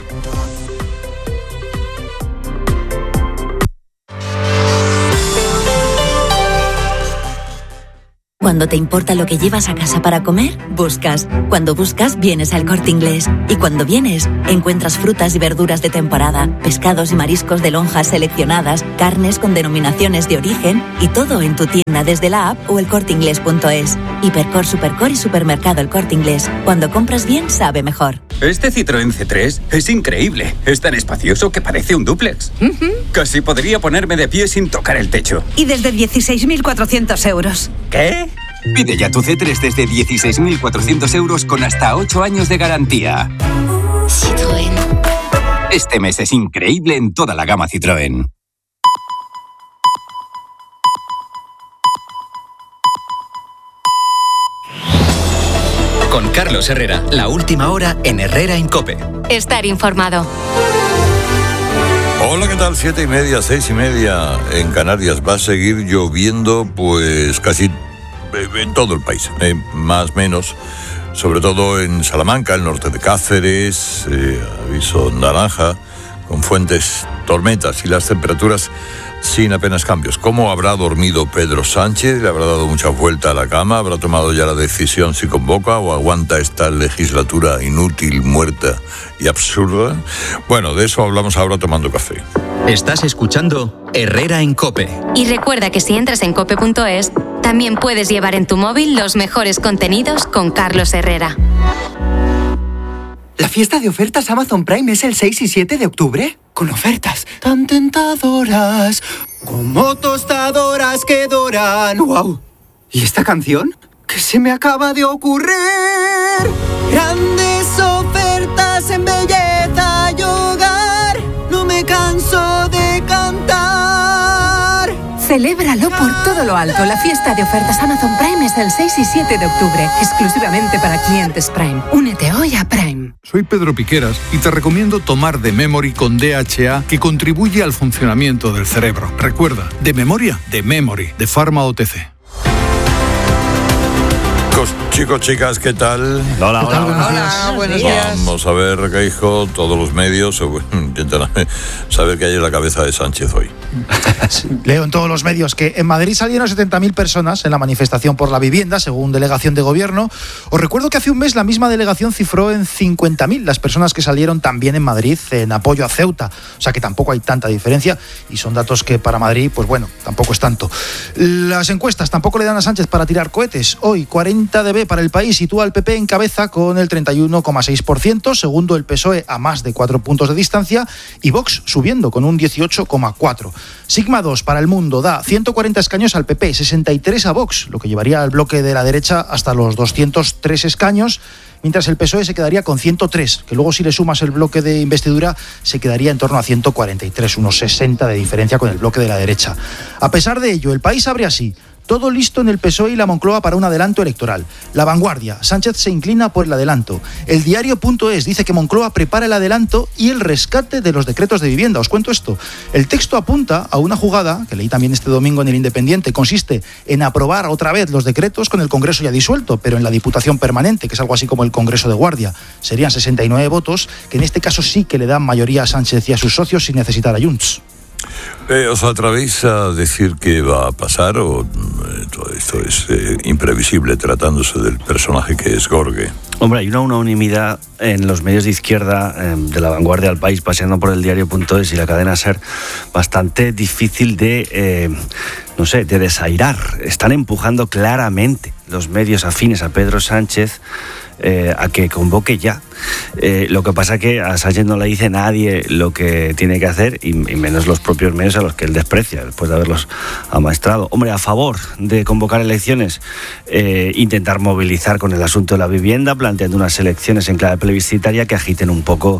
Speaker 9: Cuando te importa lo que llevas a casa para comer, buscas. Cuando buscas, vienes al Corte Inglés. Y cuando vienes, encuentras frutas y verduras de temporada, pescados y mariscos de lonjas seleccionadas, carnes con denominaciones de origen y todo en tu tienda desde la app o elcorteinglés.es. Hipercor, Supercor y Supermercado El Corte Inglés. Cuando compras bien, sabe mejor.
Speaker 10: Este Citroën C3 es increíble. Es tan espacioso que parece un dúplex. Casi podría ponerme de pie sin tocar el techo.
Speaker 6: Y desde 16.400 euros.
Speaker 10: ¿Qué? Pide ya tu C3 desde 16.400 euros con hasta 8 años de garantía.
Speaker 9: Citroën.
Speaker 10: Este mes es increíble en toda la gama Citroën.
Speaker 3: Con Carlos Herrera, la última hora en Herrera en COPE.
Speaker 24: Estar informado.
Speaker 1: Hola, ¿qué tal? 7:30, 6:30 en Canarias. Va a seguir lloviendo, pues casi en todo el país, más o menos, sobre todo en Salamanca, el norte de Cáceres, aviso naranja, con fuertes tormentas y las temperaturas sin apenas cambios. ¿Cómo habrá dormido Pedro Sánchez? ¿Le habrá dado mucha vuelta a la cama? ¿Habrá tomado ya la decisión si convoca o aguanta esta legislatura inútil, muerta y absurda? Bueno, de eso hablamos ahora tomando café.
Speaker 3: Estás escuchando Herrera en COPE.
Speaker 24: Y recuerda que si entras en cope.es, también puedes llevar en tu móvil los mejores contenidos con Carlos Herrera.
Speaker 11: ¿La fiesta de ofertas Amazon Prime es el 6 y 7 de octubre? Con ofertas tan tentadoras, como tostadoras que doran. ¡Wow! ¿Y esta canción? ¿Qué se me acaba de ocurrir? Grandes ofertas en belleza y hogar. No me canso de cantar.
Speaker 12: Celébralo por todo lo alto. La fiesta de ofertas Amazon Prime es el 6 y 7 de octubre, exclusivamente para clientes Prime. Únete hoy a Prime.
Speaker 13: Soy Pedro Piqueras y te recomiendo tomar The Memory con DHA, que contribuye al funcionamiento del cerebro. Recuerda, de memoria, The Memory, de Pharma OTC.
Speaker 1: Chicos, chicas, ¿qué tal?
Speaker 13: Hola,
Speaker 25: buenos días.
Speaker 1: Vamos a ver, qué hijo, todos los medios intentan saber qué hay en la cabeza de Sánchez hoy.
Speaker 14: Leo en todos los medios que en Madrid salieron 70.000 personas en la manifestación por la vivienda, según delegación de gobierno. Os recuerdo que hace un mes la misma delegación cifró en 50.000 las personas que salieron también en Madrid en apoyo a Ceuta. O sea que tampoco hay tanta diferencia y son datos que para Madrid, pues bueno, tampoco es tanto. Las encuestas tampoco le dan a Sánchez para tirar cohetes. Hoy 40 dB para El País sitúa al PP en cabeza con el 31,6%, segundo el PSOE a más de 4 puntos de distancia y Vox subiendo con un 18,4%. Sigma 2 para El Mundo da 140 escaños al PP, 63 a Vox, lo que llevaría al bloque de la derecha hasta los 203 escaños, mientras el PSOE se quedaría con 103, que luego si le sumas el bloque de investidura se quedaría en torno a 143, unos 60 de diferencia con el bloque de la derecha. A pesar de ello, El País abre así: todo listo en el PSOE y la Moncloa para un adelanto electoral. La Vanguardia: Sánchez se inclina por el adelanto. El Diario.es dice que Moncloa prepara el adelanto y el rescate de los decretos de vivienda. Os cuento esto. El texto apunta a una jugada, que leí también este domingo en El Independiente, consiste en aprobar otra vez los decretos con el Congreso ya disuelto, pero en la Diputación Permanente, que es algo así como el Congreso de Guardia. Serían 69 votos, que en este caso sí que le dan mayoría a Sánchez y a sus socios sin necesitar a Junts.
Speaker 1: ¿Os atrevéis a decir qué va a pasar o todo esto es imprevisible tratándose del personaje que es Gorge?
Speaker 15: Hombre, hay una unanimidad en los medios de izquierda, de La Vanguardia al País, paseando por el Diario.es y la cadena SER, bastante difícil de desairar. Están empujando claramente los medios afines a Pedro Sánchez a que convoque ya. Lo que pasa es que a Sánchez no le dice nadie lo que tiene que hacer, y menos los propios medios a los que él desprecia después de haberlos amaestrado. Hombre, a favor de convocar elecciones, intentar movilizar con el asunto de la vivienda, planteando unas elecciones en clave plebiscitaria que agiten un poco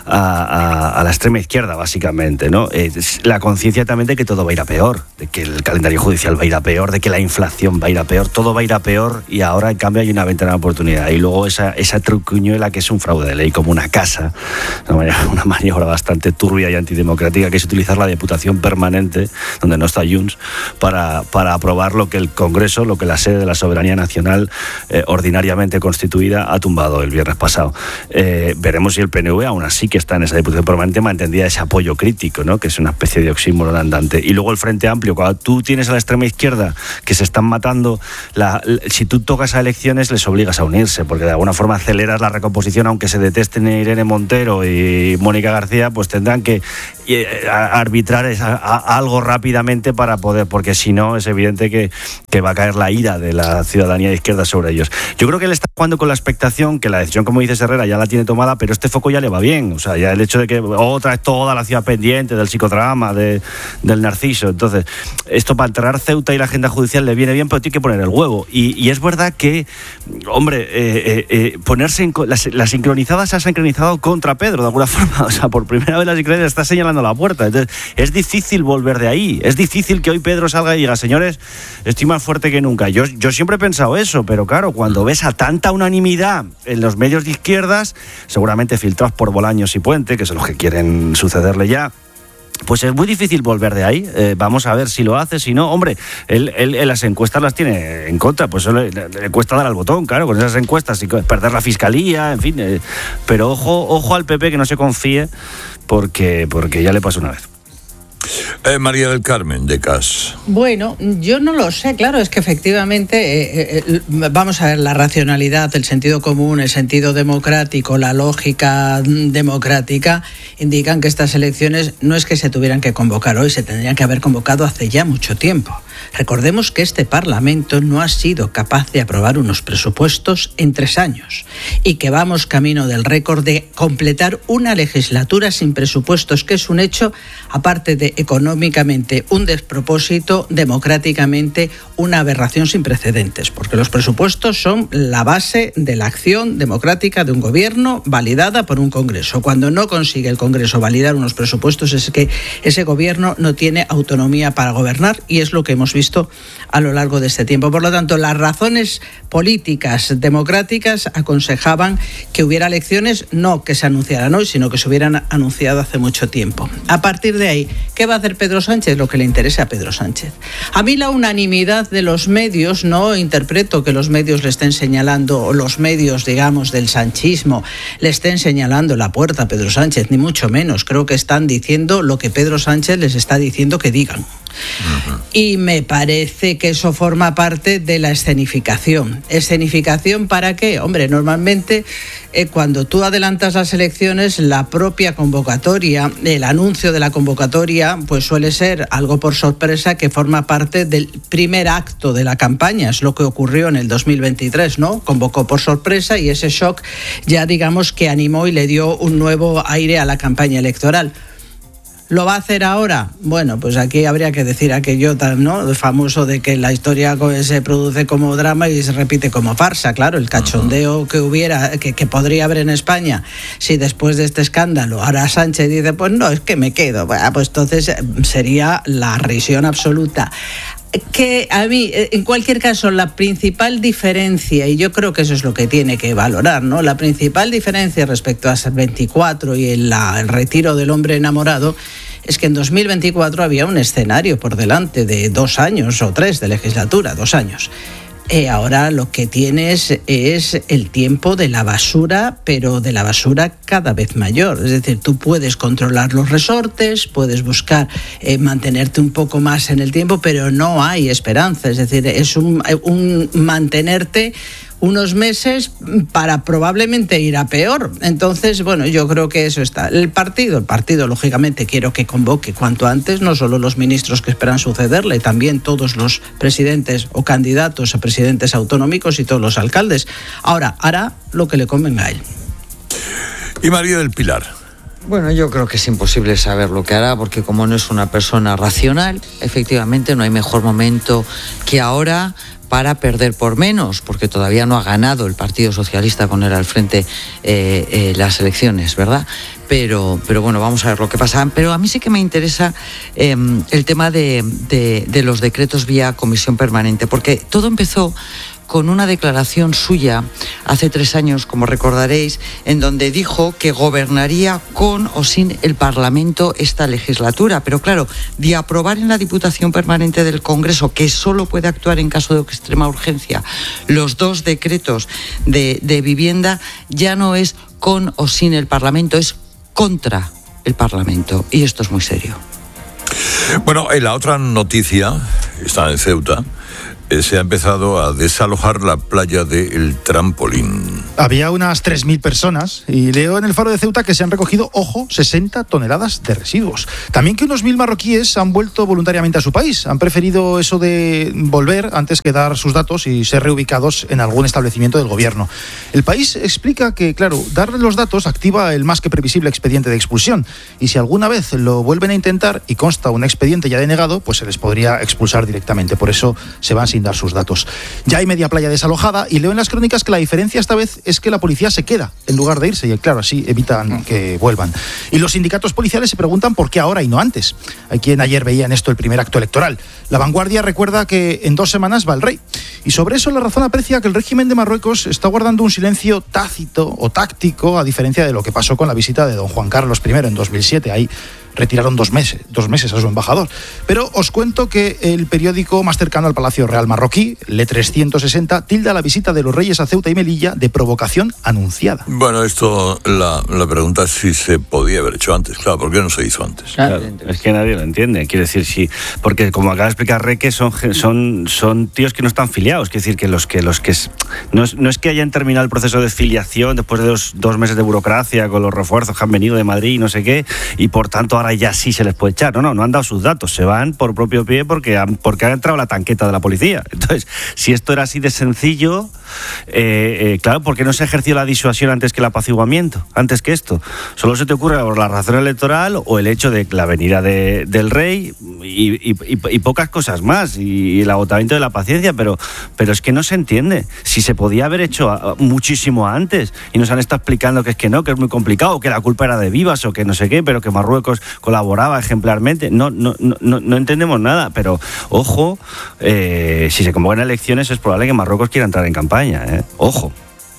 Speaker 15: a la extrema izquierda, básicamente, ¿no? La conciencia también de que todo va a ir a peor, de que el calendario judicial va a ir a peor, de que la inflación va a ir a peor, todo va a ir a peor, y ahora en cambio hay una ventana de oportunidad. Y luego esa trucuñuela que es un fraude de ley, como una casa, una maniobra bastante turbia y antidemocrática, que es utilizar la Diputación Permanente, donde no está Junts, para aprobar lo que el Congreso, lo que la sede de la soberanía nacional ordinariamente constituida ha tumbado el viernes pasado. Veremos si el PNV, aún así que está en esa Diputación Permanente, mantendría ese apoyo crítico, ¿no? Que es una especie de oxímoron andante. Y luego el Frente Amplio, cuando tú tienes a la extrema izquierda que se están matando, si tú tocas a elecciones les obligas a unirse, porque de alguna forma aceleras la recomposición, aunque se detesten Irene Montero y Mónica García, pues tendrán que arbitrar algo rápidamente para poder, porque si no es evidente que va a caer la ira de la ciudadanía de izquierda sobre ellos. Yo creo que él está jugando con la expectación que la decisión, como dice Herrera, ya la tiene tomada, pero este foco ya le va bien. O sea, ya el hecho de que otra es toda la ciudad pendiente del psicodrama, del Narciso. Entonces, esto para enterrar Ceuta y la agenda judicial le viene bien, pero tiene que poner el huevo. Y es verdad que, hombre, ponerse la sincronizada se ha sincronizado contra Pedro, de alguna forma. O sea, por primera vez la sincronizada está señalando la puerta. Entonces, es difícil volver de ahí. Es difícil que hoy Pedro salga y diga, señores, estoy más fuerte que nunca. Yo siempre he pensado eso, pero claro, cuando ves a tanta unanimidad en los medios de izquierdas, seguramente filtrados por Bolaños y Puente, que son los que quieren sucederle ya, pues es muy difícil volver de ahí. Vamos a ver si lo hace, si no. Hombre, él las encuestas las tiene en contra, pues le cuesta dar al botón, claro, con esas encuestas y perder la fiscalía, en fin. Pero ojo al PP, que no se confíe, porque ya le pasó una vez.
Speaker 1: María del Carmen, de CAS.
Speaker 6: Bueno, yo no lo sé, claro, es que efectivamente, vamos a ver, la racionalidad, el sentido común, el sentido democrático, la lógica democrática indican que estas elecciones no es que se tuvieran que convocar hoy, se tendrían que haber convocado hace ya mucho tiempo. Recordemos que este Parlamento no ha sido capaz de aprobar unos presupuestos en 3 años y que vamos camino del récord de completar una legislatura sin presupuestos, que es un hecho, aparte de económicamente un despropósito, democráticamente una aberración sin precedentes, porque los presupuestos son la base de la acción democrática de un gobierno validada por un Congreso. Cuando no consigue el Congreso validar unos presupuestos es que ese gobierno no tiene autonomía para gobernar, y es lo que hemos visto a lo largo de este tiempo. Por lo tanto, las razones políticas democráticas aconsejaban que hubiera elecciones, no que se anunciaran hoy, sino que se hubieran anunciado hace mucho tiempo. A partir de ahí, ¿qué va a hacer Pedro Sánchez? Lo que le interese a Pedro Sánchez. A mí la unanimidad de los medios, no interpreto que los medios le estén señalando, o los medios, digamos, del sanchismo le estén señalando la puerta a Pedro Sánchez, ni mucho menos. Creo que están diciendo lo que Pedro Sánchez les está diciendo que digan. Y me parece que eso forma parte de la escenificación. ¿Escenificación para qué? Hombre, normalmente cuando tú adelantas las elecciones, la propia convocatoria, el anuncio de la convocatoria, pues suele ser algo por sorpresa que forma parte del primer acto de la campaña. Es lo que ocurrió en el 2023, ¿no? Convocó por sorpresa y ese shock ya, digamos, que animó y le dio un nuevo aire a la campaña electoral. ¿Lo va a hacer ahora? Bueno, pues aquí habría que decir aquello, ¿no?, famoso de que la historia se produce como drama y se repite como farsa. Claro, el cachondeo que podría haber en España si después de este escándalo ahora Sánchez dice, pues no, es que me quedo. Bueno, pues entonces sería la risión absoluta. Que a mí, en cualquier caso, la principal diferencia, y yo creo que eso es lo que tiene que valorar, ¿no? La principal diferencia respecto a 24 y el retiro del hombre enamorado es que en 2024 había un escenario por delante de 2 años o 3 de legislatura, 2 años. Ahora lo que tienes es el tiempo de la basura, pero de la basura cada vez mayor. Es decir, tú puedes controlar los resortes, puedes buscar mantenerte un poco más en el tiempo, pero no hay esperanza. Es decir, es un mantenerte unos meses para probablemente ir a peor. Entonces, bueno, yo creo que eso está. El partido, lógicamente, quiero que convoque cuanto antes, no solo los ministros que esperan sucederle, también todos los presidentes o candidatos a presidentes autonómicos y todos los alcaldes. Ahora, hará lo que le convenga a él.
Speaker 1: Y María del Pilar.
Speaker 16: Bueno, yo creo que es imposible saber lo que hará, porque como no es una persona racional, efectivamente no hay mejor momento que ahora para perder por menos, porque todavía no ha ganado el Partido Socialista con él al frente las elecciones, ¿verdad? Pero bueno, vamos a ver lo que pasa. Pero a mí sí que me interesa el tema de los decretos vía comisión permanente, porque todo empezó con una declaración suya hace 3 años, como recordaréis, en donde dijo que gobernaría con o sin el Parlamento esta legislatura. Pero claro, de aprobar en la Diputación Permanente del Congreso, que solo puede actuar en caso de extrema urgencia, los 2 decretos de vivienda, ya no es con o sin el Parlamento, es contra el Parlamento. Y esto es muy serio.
Speaker 1: Bueno, la otra noticia está en Ceuta. Se ha empezado a desalojar la playa del Trampolín.
Speaker 14: Había unas 3.000 personas y leo en el Faro de Ceuta que se han recogido, ojo, 60 toneladas de residuos. También que unos 1.000 marroquíes han vuelto voluntariamente a su país. Han preferido eso de volver antes que dar sus datos y ser reubicados en algún establecimiento del gobierno. El país explica que, claro, darle los datos activa el más que previsible expediente de expulsión. Y si alguna vez lo vuelven a intentar y consta un expediente ya denegado, pues se les podría expulsar directamente. Por eso se van sin dar sus datos. Ya hay media playa desalojada y leo en las crónicas que la diferencia esta vez es que la policía se queda en lugar de irse y claro, así evitan que vuelvan. Y los sindicatos policiales se preguntan por qué ahora y no antes. Hay quien ayer veía en esto el primer acto electoral. La Vanguardia recuerda que en 2 semanas va el rey. Y sobre eso La Razón aprecia que el régimen de Marruecos está guardando un silencio tácito o táctico, a diferencia de lo que pasó con la visita de don Juan Carlos I en 2007. Ahí retiraron 2 meses a su embajador. Pero os cuento que el periódico más cercano al Palacio Real marroquí, Le 360, tilda la visita de los reyes a Ceuta y Melilla de provocación anunciada.
Speaker 1: Bueno, esto, la pregunta es si se podía haber hecho antes. Claro, ¿por qué no se hizo antes?
Speaker 15: Claro, es que nadie lo entiende. Quiere decir, sí, porque como acaba de explicar Reque, son tíos que no están filiados. Quiere decir que los que no es que hayan terminado el proceso de filiación después de 2 meses de burocracia con los refuerzos que han venido de Madrid y no sé qué, y por tanto ahora ya sí se les puede echar. No han dado sus datos, se van por propio pie porque han entrado la tanqueta de la policía. Entonces, si esto era así de sencillo, claro, ¿por qué no se ejerció la disuasión antes que el apaciguamiento? Antes que esto. Solo se te ocurre por la razón electoral o el hecho de la venida del rey y pocas cosas más, y el agotamiento de la paciencia, pero es que no se entiende. Si se podía haber hecho muchísimo antes y nos han estado explicando que es que no, que es muy complicado, que la culpa era de Vivas o que no sé qué, pero que Marruecos colaboraba ejemplarmente. No entendemos nada, pero ojo, si se convocan elecciones es probable que Marruecos quiera entrar en campaña, ojo.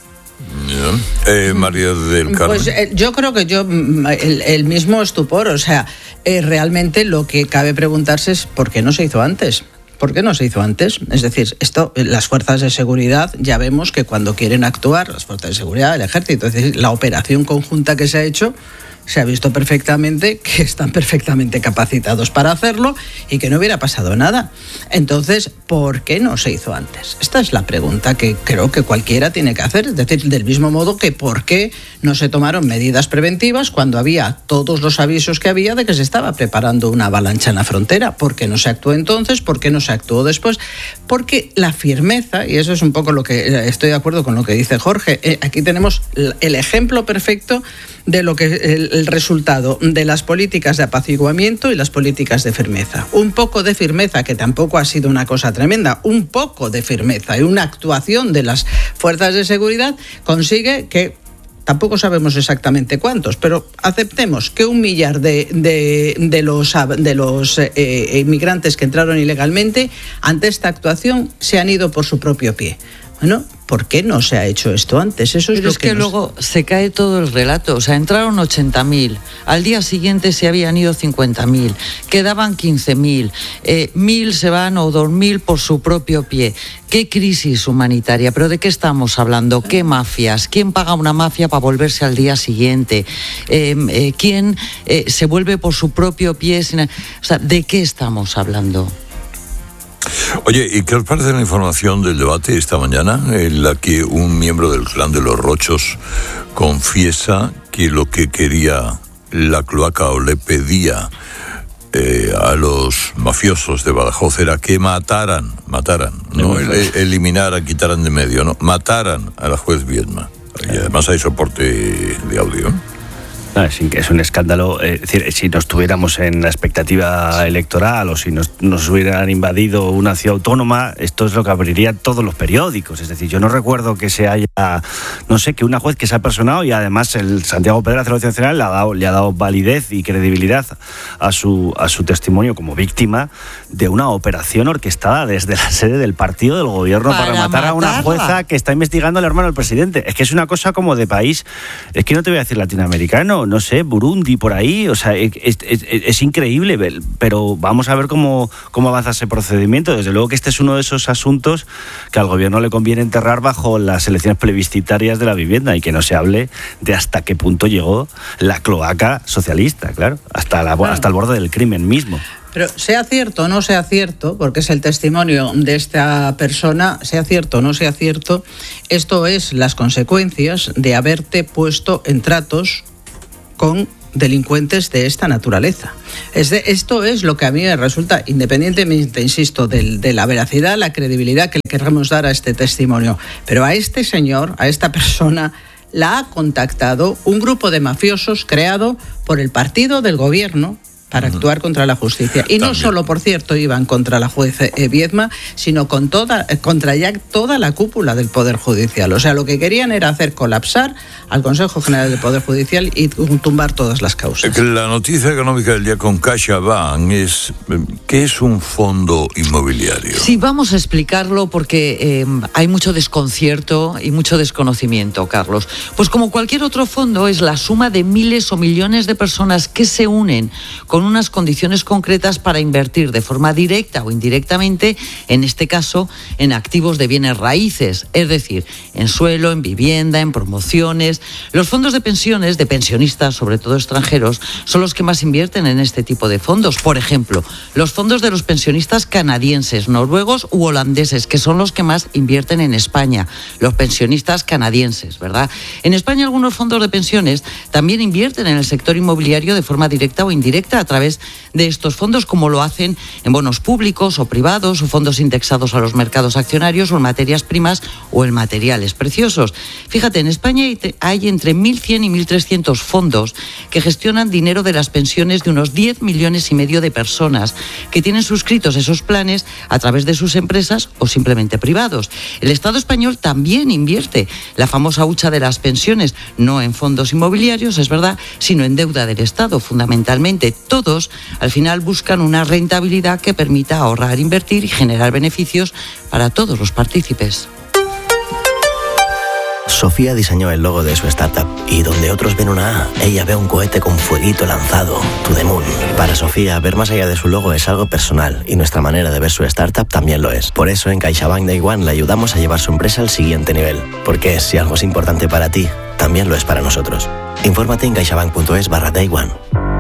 Speaker 1: María del Carmen.
Speaker 6: Pues yo creo que el mismo estupor, o sea, realmente lo que cabe preguntarse es ¿por qué no se hizo antes? ¿Por qué no se hizo antes? Es decir, las fuerzas de seguridad, ya vemos que cuando quieren actuar, las fuerzas de seguridad, el ejército, es decir, la operación conjunta que se ha hecho, se ha visto perfectamente que están perfectamente capacitados para hacerlo y que no hubiera pasado nada. Entonces, ¿por qué no se hizo antes? Esta es la pregunta que creo que cualquiera tiene que hacer. Es decir, del mismo modo que ¿por qué no se tomaron medidas preventivas cuando había todos los avisos que había de que se estaba preparando una avalancha en la frontera? ¿Por qué no se actuó entonces? ¿Por qué no se actuó después? Porque la firmeza, y eso es un poco lo que estoy de acuerdo con lo que dice Jorge, aquí tenemos el ejemplo perfecto de lo que el resultado de las políticas de apaciguamiento y las políticas de firmeza. Un poco de firmeza, que tampoco ha sido una cosa tremenda, un poco de firmeza y una actuación de las fuerzas de seguridad consigue que, tampoco sabemos exactamente cuántos, pero aceptemos que 1 millar de los inmigrantes que entraron ilegalmente, ante esta actuación se han ido por su propio pie. Bueno, ¿por qué no se ha hecho esto antes? Eso es
Speaker 16: Pero es que luego se cae todo el relato. O sea, entraron 80.000, al día siguiente se habían ido 50.000, quedaban 15.000, 1.000 se van o 2.000 por su propio pie. ¿Qué crisis humanitaria? ¿Pero de qué estamos hablando? ¿Qué mafias? ¿Quién paga una mafia para volverse al día siguiente? ¿Quién se vuelve por su propio pie? O sea, ¿de qué estamos hablando?
Speaker 1: Oye, ¿y qué os parece la información del debate esta mañana en la que un miembro del clan de los Rochos confiesa que lo que quería la cloaca o le pedía a los mafiosos de Badajoz era que mataran, no eliminaran, quitaran de medio, no, mataran a la juez Viedma? Y además hay soporte de audio.
Speaker 15: Es un escándalo. Es decir, si no estuviéramos en la expectativa electoral o si nos hubieran invadido una ciudad autónoma, esto es lo que abriría todos los periódicos. Es decir, yo no recuerdo que se haya, que una juez que se ha personado, y además el Santiago Pedraz de la Audiencia Nacional le ha dado validez y credibilidad a su testimonio como víctima de una operación orquestada desde la sede del partido del gobierno para matar a una jueza que está investigando al hermano del presidente. Es que es una cosa como de país, es que no te voy a decir latinoamericano, no sé, Burundi, por ahí, o sea, es increíble, pero vamos a ver cómo avanza ese procedimiento. Desde luego que este es uno de esos asuntos que al gobierno le conviene enterrar bajo las elecciones plebiscitarias de la vivienda y que no se hable de hasta qué punto llegó la cloaca socialista, claro, hasta el borde del crimen mismo.
Speaker 6: Pero sea cierto o no sea cierto, porque es el testimonio de esta persona, sea cierto o no sea cierto, esto es las consecuencias de haberte puesto en tratos con delincuentes de esta naturaleza. Esto es lo que a mí me resulta, independientemente, insisto, de la veracidad, la credibilidad que le queremos dar a este testimonio. Pero a este señor, a esta persona, la ha contactado un grupo de mafiosos creado por el partido del gobierno para actuar contra la justicia. Y no solo, por cierto, iban contra la juez Viedma, sino contra ya toda la cúpula del Poder Judicial. O sea, lo que querían era hacer colapsar al Consejo General del Poder Judicial y tumbar todas las causas.
Speaker 1: La noticia económica del día con CaixaBank es ¿qué es un fondo inmobiliario?
Speaker 16: Sí, vamos a explicarlo porque hay mucho desconcierto y mucho desconocimiento, Carlos. Pues como cualquier otro fondo, es la suma de miles o millones de personas que se unen con unas condiciones concretas para invertir de forma directa o indirectamente, en este caso, en activos de bienes raíces, es decir, en suelo, en vivienda, en promociones. Los fondos de pensiones, de pensionistas, sobre todo extranjeros, son los que más invierten en este tipo de fondos. Por ejemplo, los fondos de los pensionistas canadienses, noruegos u holandeses, que son los que más invierten en España. Los pensionistas canadienses, ¿verdad? En España algunos fondos de pensiones también invierten en el sector inmobiliario de forma directa o indirecta a través de estos fondos, como lo hacen en bonos públicos o privados o fondos indexados a los mercados accionarios o en materias primas o en materiales preciosos. Fíjate, en España hay entre 1.100 y 1.300 fondos que gestionan dinero de las pensiones de unos 10 millones y medio de personas que tienen suscritos esos planes a través de sus empresas o simplemente privados. El Estado español también invierte la famosa hucha de las pensiones, no en fondos inmobiliarios, es verdad, sino en deuda del Estado, fundamentalmente. Todos, al final, buscan una rentabilidad que permita ahorrar, invertir y generar beneficios para todos los partícipes.
Speaker 2: Sofía diseñó el logo de su startup y donde otros ven una A, ella ve un cohete con fueguito lanzado, To The Moon. Para Sofía, ver más allá de su logo es algo personal y nuestra manera de ver su startup también lo es. Por eso en CaixaBank Day One le ayudamos a llevar su empresa al siguiente nivel. Porque si algo es importante para ti, también lo es para nosotros. Infórmate en caixabank.es/Day One.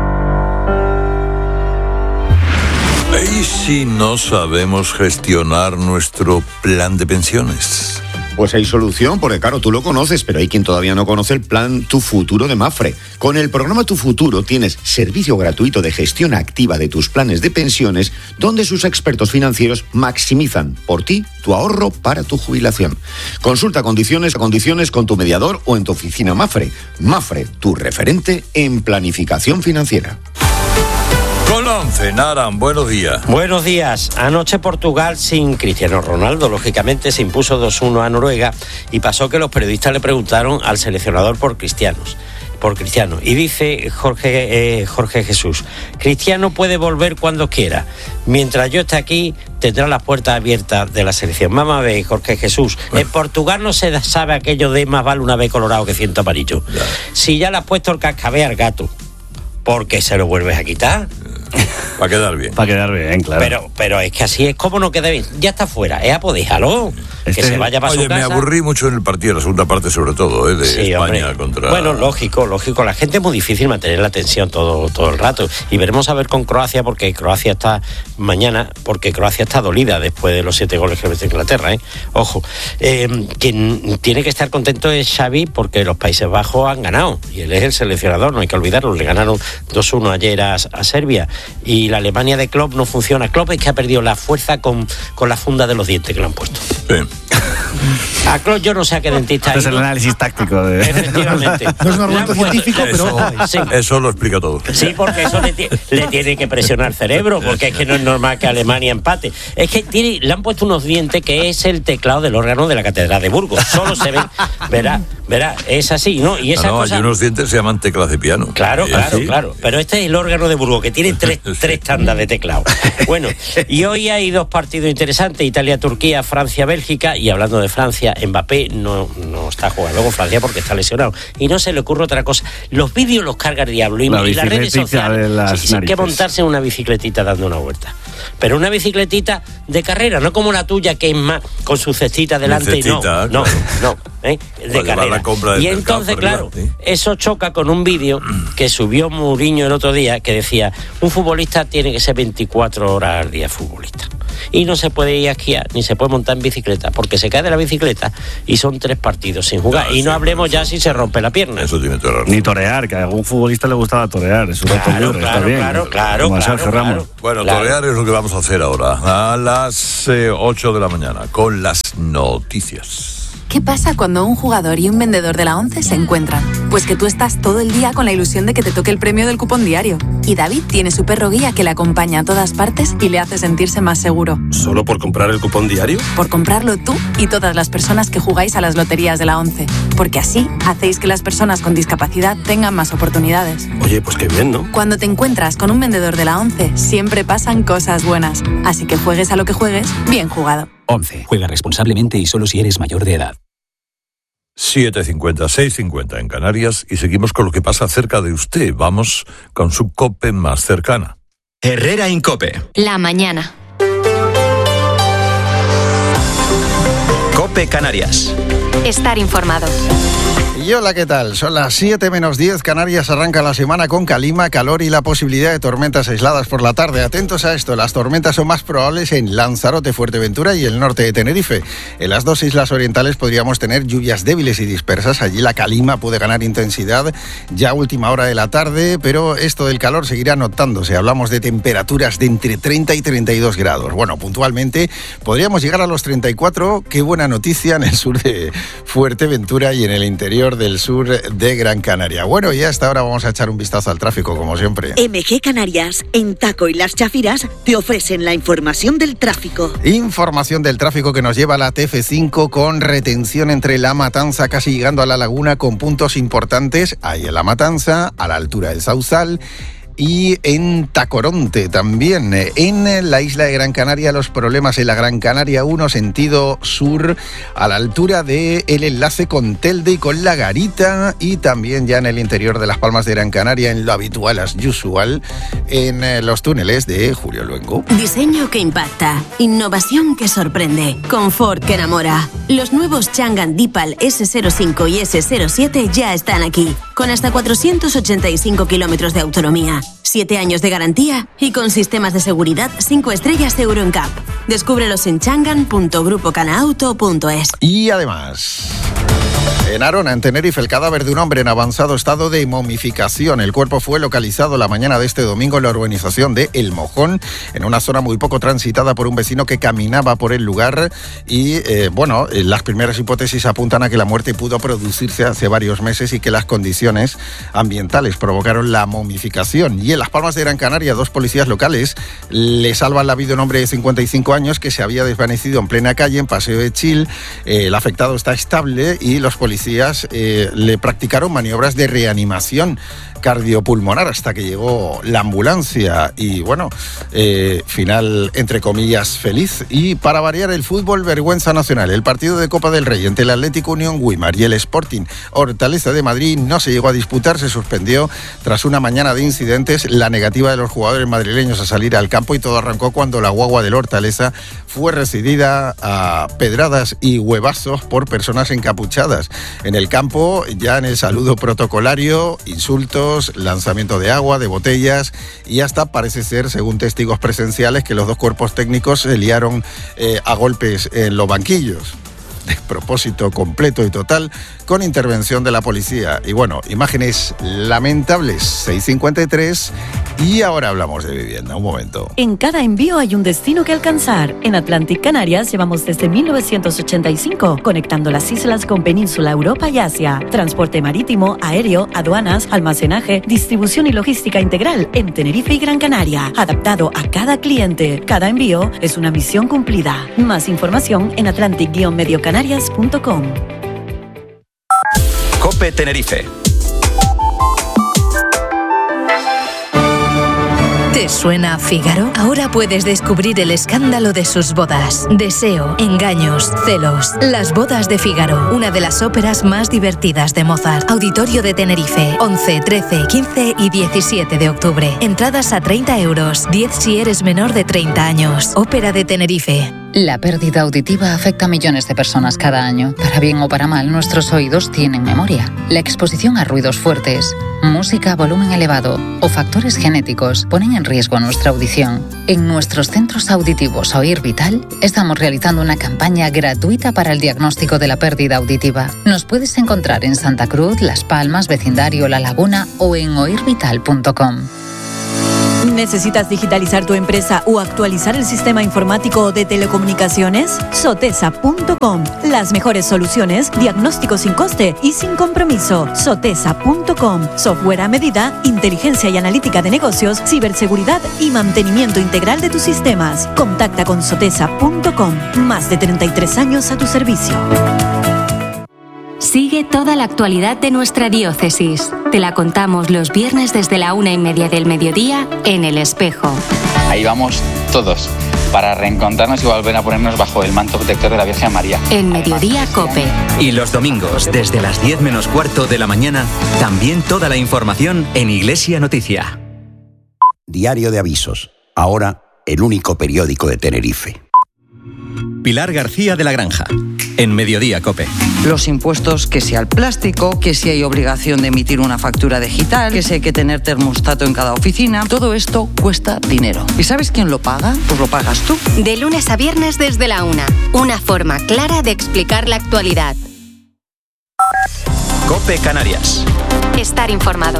Speaker 1: ¿Y si no sabemos gestionar nuestro plan de pensiones?
Speaker 17: Pues hay solución, porque claro, tú lo conoces, pero hay quien todavía no conoce el plan Tu Futuro de Mapfre. Con el programa Tu Futuro tienes servicio gratuito de gestión activa de tus planes de pensiones, donde sus expertos financieros maximizan por ti tu ahorro para tu jubilación. Consulta condiciones con tu mediador o en tu oficina Mapfre. Mapfre, tu referente en planificación financiera.
Speaker 1: Colón, Naran, buenos días.
Speaker 18: Buenos días. Anoche Portugal, sin Cristiano Ronaldo, lógicamente, se impuso 2-1 a Noruega y pasó que los periodistas le preguntaron al seleccionador por Cristiano. Y dice Jorge Jesús: Cristiano puede volver cuando quiera. Mientras yo esté aquí, tendrá las puertas abiertas de la selección. Vamos a ver, Jorge Jesús. En Portugal no se sabe aquello de más vale una vez colorado que 100 amarillo. Ya. Si ya le has puesto el cascabel al gato, ¿por qué se lo vuelves a quitar?
Speaker 1: Para quedar bien.
Speaker 15: Para quedar bien, claro.
Speaker 18: Pero es que así es como no queda bien. Ya está fuera, déjalo. Que se vaya para su casa.
Speaker 1: Me aburrí mucho en el partido, la segunda parte sobre todo, de España contra...
Speaker 18: Bueno, lógico. La gente es muy difícil mantener la atención todo el rato. Y veremos a ver con Croacia, porque Croacia está dolida después de los 7 goles que mete Inglaterra, Ojo. Quien tiene que estar contento es Xavi, porque los Países Bajos han ganado. Y él es el seleccionador, no hay que olvidarlo. Le ganaron 2-1 ayer a Serbia. Y la Alemania de Klopp no funciona. Klopp es que ha perdido la fuerza con la funda de los dientes que le han puesto.
Speaker 1: Sí.
Speaker 18: Yo no sé a qué dentista.
Speaker 15: Este es el análisis táctico.
Speaker 18: Efectivamente.
Speaker 14: No es un argumento científico, pero...
Speaker 1: Eso lo explica todo.
Speaker 18: Sí, porque eso le tiene que presionar el cerebro, porque es que no es normal que Alemania empate. Es que le han puesto unos dientes que es el teclado del órgano de la Catedral de Burgos. Solo se ven, verá, es así, ¿no? Y esas cosas...
Speaker 1: hay unos dientes que se llaman teclas de piano.
Speaker 18: Claro. Pero este es el órgano de Burgos, que tiene tres tandas de teclado. Bueno, y hoy hay dos partidos interesantes, Italia-Turquía, Francia-Bélgica, y hablando de Francia, Mbappé no está jugando con Francia porque está lesionado. Y no se le ocurre otra cosa. Los vídeos los carga el diablo y las redes sociales sin que montarse en una bicicletita dando una vuelta. Pero una bicicletita de carrera, no como la tuya, que es más con su cestita delante de carrera. Y entonces, claro, eso choca con un vídeo que subió Mourinho el otro día, que decía, un futbolista tiene que ser 24 horas al día futbolista. Y no se puede ir a esquiar, ni se puede montar en bicicleta, porque se cae de la bicicleta y son 3 partidos sin jugar. Y no hablemos ya si se rompe la pierna.
Speaker 1: Eso tiene todo.
Speaker 15: Ni torear, que a algún futbolista le gustaba torear. Es un rato libre, está bien.
Speaker 18: Claro.
Speaker 1: Bueno, torear es lo que vamos a hacer ahora, a las 8 de la mañana, con las noticias.
Speaker 4: ¿Qué pasa cuando un jugador y un vendedor de la ONCE se encuentran? Pues que tú estás todo el día con la ilusión de que te toque el premio del cupón diario. Y David tiene su perro guía que le acompaña a todas partes y le hace sentirse más seguro.
Speaker 5: ¿Solo por comprar el cupón diario?
Speaker 4: Por comprarlo tú y todas las personas que jugáis a las loterías de la ONCE. Porque así hacéis que las personas con discapacidad tengan más oportunidades.
Speaker 5: Oye, pues qué bien, ¿no?
Speaker 4: Cuando te encuentras con un vendedor de la ONCE, siempre pasan cosas buenas. Así que juegues a lo que juegues, bien jugado.
Speaker 7: 11. Juega responsablemente y solo si eres mayor de edad.
Speaker 1: 7:50, 6:50 en Canarias, y seguimos con lo que pasa cerca de usted. Vamos con su COPE más cercana.
Speaker 23: Herrera Incope.
Speaker 24: La mañana.
Speaker 23: COPE Canarias.
Speaker 24: Estar informado.
Speaker 25: Y hola, ¿qué tal? Son las 7 menos 10, Canarias arranca la semana con calima, calor y la posibilidad de tormentas aisladas por la tarde. Atentos a esto, las tormentas son más probables en Lanzarote, Fuerteventura y el norte de Tenerife. En las dos islas orientales podríamos tener lluvias débiles y dispersas. Allí la calima puede ganar intensidad ya a última hora de la tarde, pero esto del calor seguirá notándose. Hablamos de temperaturas de entre 30 y 32 grados. Bueno, puntualmente podríamos llegar a los 34. Qué buena noticia en el sur de Fuerteventura y en el interior del sur de Gran Canaria. Bueno, y hasta ahora vamos a echar un vistazo al tráfico, como siempre.
Speaker 19: MG Canarias, en Taco y Las Chafiras, te ofrecen la información del tráfico.
Speaker 25: Información del tráfico que nos lleva a la TF5 con retención entre La Matanza, casi llegando a La Laguna, con puntos importantes. Ahí en La Matanza, a la altura del Sauzal, y en Tacoronte también. En la isla de Gran Canaria, los problemas en la Gran Canaria 1, sentido sur, a la altura del enlace con Telde y con La Garita, y también ya en el interior de Las Palmas de Gran Canaria, en lo habitual as usual, en los túneles de Julio Luengo.
Speaker 19: Diseño que impacta, innovación que sorprende, confort que enamora. Los nuevos Changan Deepal S05 y S07 ya están aquí, con hasta 485 kilómetros de autonomía, 7 años de garantía y con sistemas de seguridad 5 estrellas Euro NCAP. Descúbrelos en changan.grupocanauto.es.
Speaker 25: Y además, en Arona, en Tenerife, el cadáver de un hombre en avanzado estado de momificación. El cuerpo fue localizado la mañana de este domingo en la urbanización de El Mojón, en una zona muy poco transitada por un vecino que caminaba por el lugar. Y las primeras hipótesis apuntan a que la muerte pudo producirse hace varios meses y que las condiciones ambientales provocaron la momificación. Y en Las Palmas de Gran Canaria, 2 policías locales le salvan la vida a un hombre de 55 años que se había desvanecido en plena calle, en Paseo de Chil. El afectado está estable y los policías le practicaron maniobras de reanimación cardiopulmonar hasta que llegó la ambulancia. Y final entre comillas feliz. Y para variar, el fútbol, vergüenza nacional. El partido de Copa del Rey entre el Atlético Unión Güímar y el Sporting Hortaleza de Madrid no se llegó a disputar, se suspendió tras una mañana de incidentes, la negativa de los jugadores madrileños a salir al campo, y todo arrancó cuando la guagua del Hortaleza fue recibida a pedradas y huevazos por personas encapuchadas. En el campo, ya en el saludo protocolario, insultos, lanzamiento de agua, de botellas, y hasta parece ser, según testigos presenciales, que los dos cuerpos técnicos se liaron a golpes en los banquillos. despropósito completo y total con intervención de la policía. Y bueno, imágenes lamentables, 6:53, y ahora hablamos de vivienda. Un momento.
Speaker 8: En cada envío hay un destino que alcanzar. En Atlantic Canarias llevamos desde 1985 conectando las islas con Península, Europa y Asia. Transporte marítimo, aéreo, aduanas, almacenaje, distribución y logística integral en Tenerife y Gran Canaria. Adaptado a cada cliente. Cada envío es una misión cumplida. Más información en atlantic-mediocanarias.com.
Speaker 23: COPE Tenerife.
Speaker 9: ¿Te suena Fígaro? Ahora puedes descubrir el escándalo de sus bodas. Deseo, engaños, celos. Las bodas de Fígaro, una de las óperas más divertidas de Mozart. Auditorio de Tenerife, 11, 13, 15 y 17 de octubre. Entradas a 30 euros, 10 si eres menor de 30 años. Ópera de Tenerife.
Speaker 20: La pérdida auditiva afecta a millones de personas cada año. Para bien o para mal, nuestros oídos tienen memoria. La exposición a ruidos fuertes, música a volumen elevado o factores genéticos ponen en riesgo nuestra audición. En nuestros centros auditivos Oír Vital estamos realizando una campaña gratuita para el diagnóstico de la pérdida auditiva. Nos puedes encontrar en Santa Cruz, Las Palmas, Vecindario La Laguna o en oirvital.com.
Speaker 8: ¿Necesitas digitalizar tu empresa o actualizar el sistema informático de telecomunicaciones? Sotesa.com. Las mejores soluciones, diagnóstico sin coste y sin compromiso. Sotesa.com. Software a medida, inteligencia y analítica de negocios, ciberseguridad y mantenimiento integral de tus sistemas. Contacta con Sotesa.com. Más de 33 años a tu servicio.
Speaker 24: Sigue toda la actualidad de nuestra diócesis. Te la contamos los viernes desde la 1:30 del mediodía en El Espejo.
Speaker 21: Ahí vamos todos, para reencontrarnos y volver a ponernos bajo el manto protector de la Virgen María.
Speaker 24: En Mediodía COPE.
Speaker 23: Y los domingos, desde las 10 menos cuarto de la mañana, también toda la información en Iglesia Noticia.
Speaker 22: Diario de Avisos. Ahora, el único periódico de Tenerife.
Speaker 23: Pilar García de la Granja, en Mediodía COPE.
Speaker 16: Los impuestos, que si al plástico, que si hay obligación de emitir una factura digital, que si hay que tener termostato en cada oficina, todo esto cuesta dinero. ¿Y sabes quién lo paga? Pues lo pagas tú.
Speaker 24: De lunes a viernes desde la 1. Una forma clara de explicar la actualidad.
Speaker 23: COPE Canarias.
Speaker 24: Estar informado.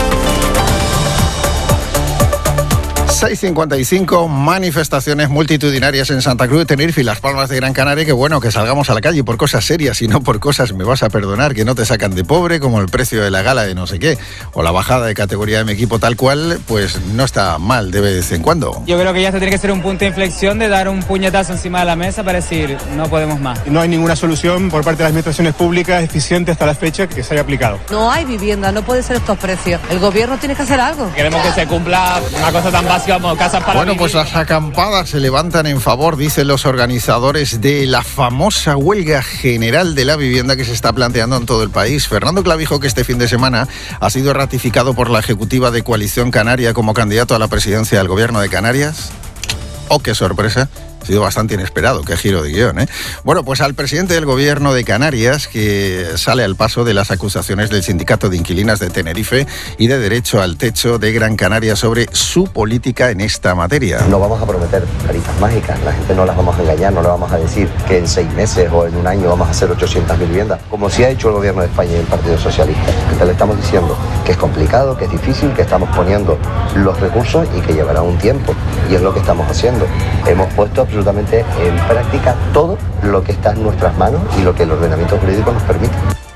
Speaker 25: 6:55, manifestaciones multitudinarias en Santa Cruz de Tenerife y Las Palmas de Gran Canaria. Que bueno, que salgamos a la calle por cosas serias y no por cosas, me vas a perdonar, que no te sacan de pobre, como el precio de la gala de no sé qué, o la bajada de categoría de mi equipo tal cual, pues no está mal de vez en cuando.
Speaker 26: Yo creo que ya esto tiene que ser un punto de inflexión, de dar un puñetazo encima de la mesa para decir, no podemos más.
Speaker 27: No hay ninguna solución por parte de las administraciones públicas eficiente hasta la fecha que se haya aplicado.
Speaker 28: No hay vivienda, no puede ser estos precios. El gobierno tiene que hacer algo.
Speaker 26: Queremos que se cumpla una cosa tan básica como casas para
Speaker 25: Bueno,
Speaker 26: vivir.
Speaker 25: pues las acampadas se levantan en favor, dicen los organizadores, de la famosa huelga general de la vivienda que se está planteando en todo el país. Fernando Clavijo, que este fin de semana ha sido ratificado por la ejecutiva de Coalición Canaria como candidato a la presidencia del Gobierno de Canarias. ¡Oh, qué sorpresa! Ha sido bastante inesperado, qué giro de guión, ¿eh? Bueno, pues al presidente del Gobierno de Canarias, que sale al paso de las acusaciones del Sindicato de Inquilinas de Tenerife y de Derecho al Techo de Gran Canaria sobre su política en esta materia.
Speaker 29: No vamos a prometer caritas mágicas, la gente no las vamos a engañar, no le vamos a decir que en 6 meses o en un año vamos a hacer 800.000 viviendas, como sí ha hecho el Gobierno de España y el Partido Socialista. Entonces le estamos diciendo que es complicado, que es difícil, que estamos poniendo los recursos y que llevará un tiempo, y es lo que estamos haciendo. Hemos puesto absolutamente en práctica todo lo que está en nuestras manos y lo que el ordenamiento jurídico nos permite.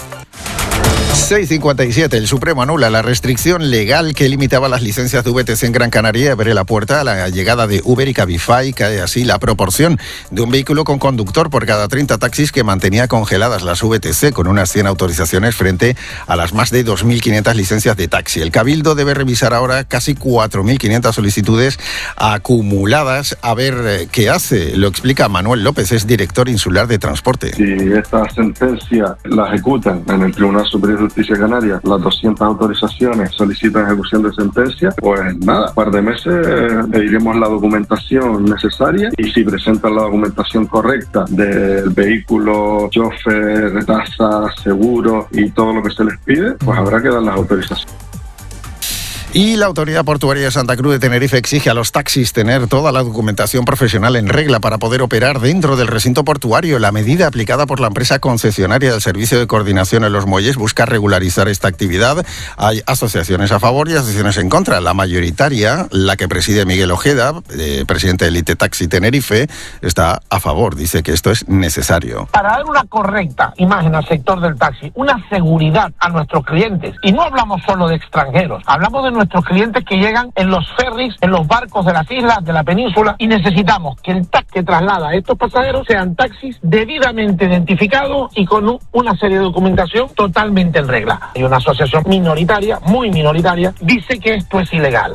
Speaker 25: 6:57. El Supremo anula la restricción legal que limitaba las licencias de VTC en Gran Canaria y abre la puerta a la llegada de Uber y Cabify. Cae así la proporción de un vehículo con conductor por cada 30 taxis que mantenía congeladas las VTC, con unas 100 autorizaciones frente a las más de 2.500 licencias de taxi. El Cabildo debe revisar ahora casi 4.500 solicitudes acumuladas. A ver qué hace. Lo explica Manuel López, es director insular de transporte.
Speaker 30: Si esta sentencia la ejecutan en el Tribunal Superior de Justicia Canaria, las 200 autorizaciones solicitan ejecución de sentencia, pues nada, un par de meses pediremos la documentación necesaria, y si presentan la documentación correcta del vehículo, chofer, tasa, seguro y todo lo que se les pide, pues habrá que dar las autorizaciones.
Speaker 25: Y la Autoridad Portuaria de Santa Cruz de Tenerife exige a los taxis tener toda la documentación profesional en regla para poder operar dentro del recinto portuario. La medida aplicada por la empresa concesionaria del Servicio de Coordinación en los Muelles busca regularizar esta actividad. Hay asociaciones a favor y asociaciones en contra. La mayoritaria, la que preside Miguel Ojeda, presidente de Elite Taxi Tenerife, está a favor. Dice que esto es necesario.
Speaker 2: Para dar una correcta imagen al sector del taxi, una seguridad a nuestros clientes, y no hablamos solo de extranjeros, hablamos de nuestros clientes que llegan en los ferries, en los barcos de las islas, de la península, y necesitamos que el taxi que traslada a estos pasajeros sean taxis debidamente identificados y con una serie de documentación totalmente en regla. Hay una asociación minoritaria, muy minoritaria, dice que esto es ilegal.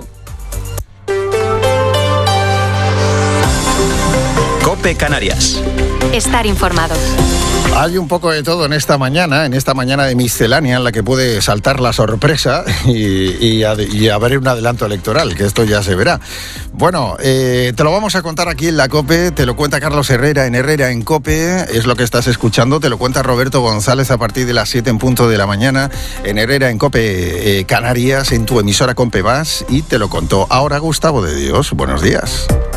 Speaker 23: COPE Canarias.
Speaker 24: Estar informado.
Speaker 25: Hay un poco de todo en esta mañana de miscelánea, en la que puede saltar la sorpresa y haber un adelanto electoral, que esto ya se verá. Bueno, te lo vamos a contar aquí en la COPE, te lo cuenta Carlos Herrera en COPE, es lo que estás escuchando, te lo cuenta Roberto González a partir de las 7 en punto de la mañana, en Herrera en COPE Canarias, en tu emisora COPE Más, y te lo contó ahora Gustavo de Dios. Buenos días.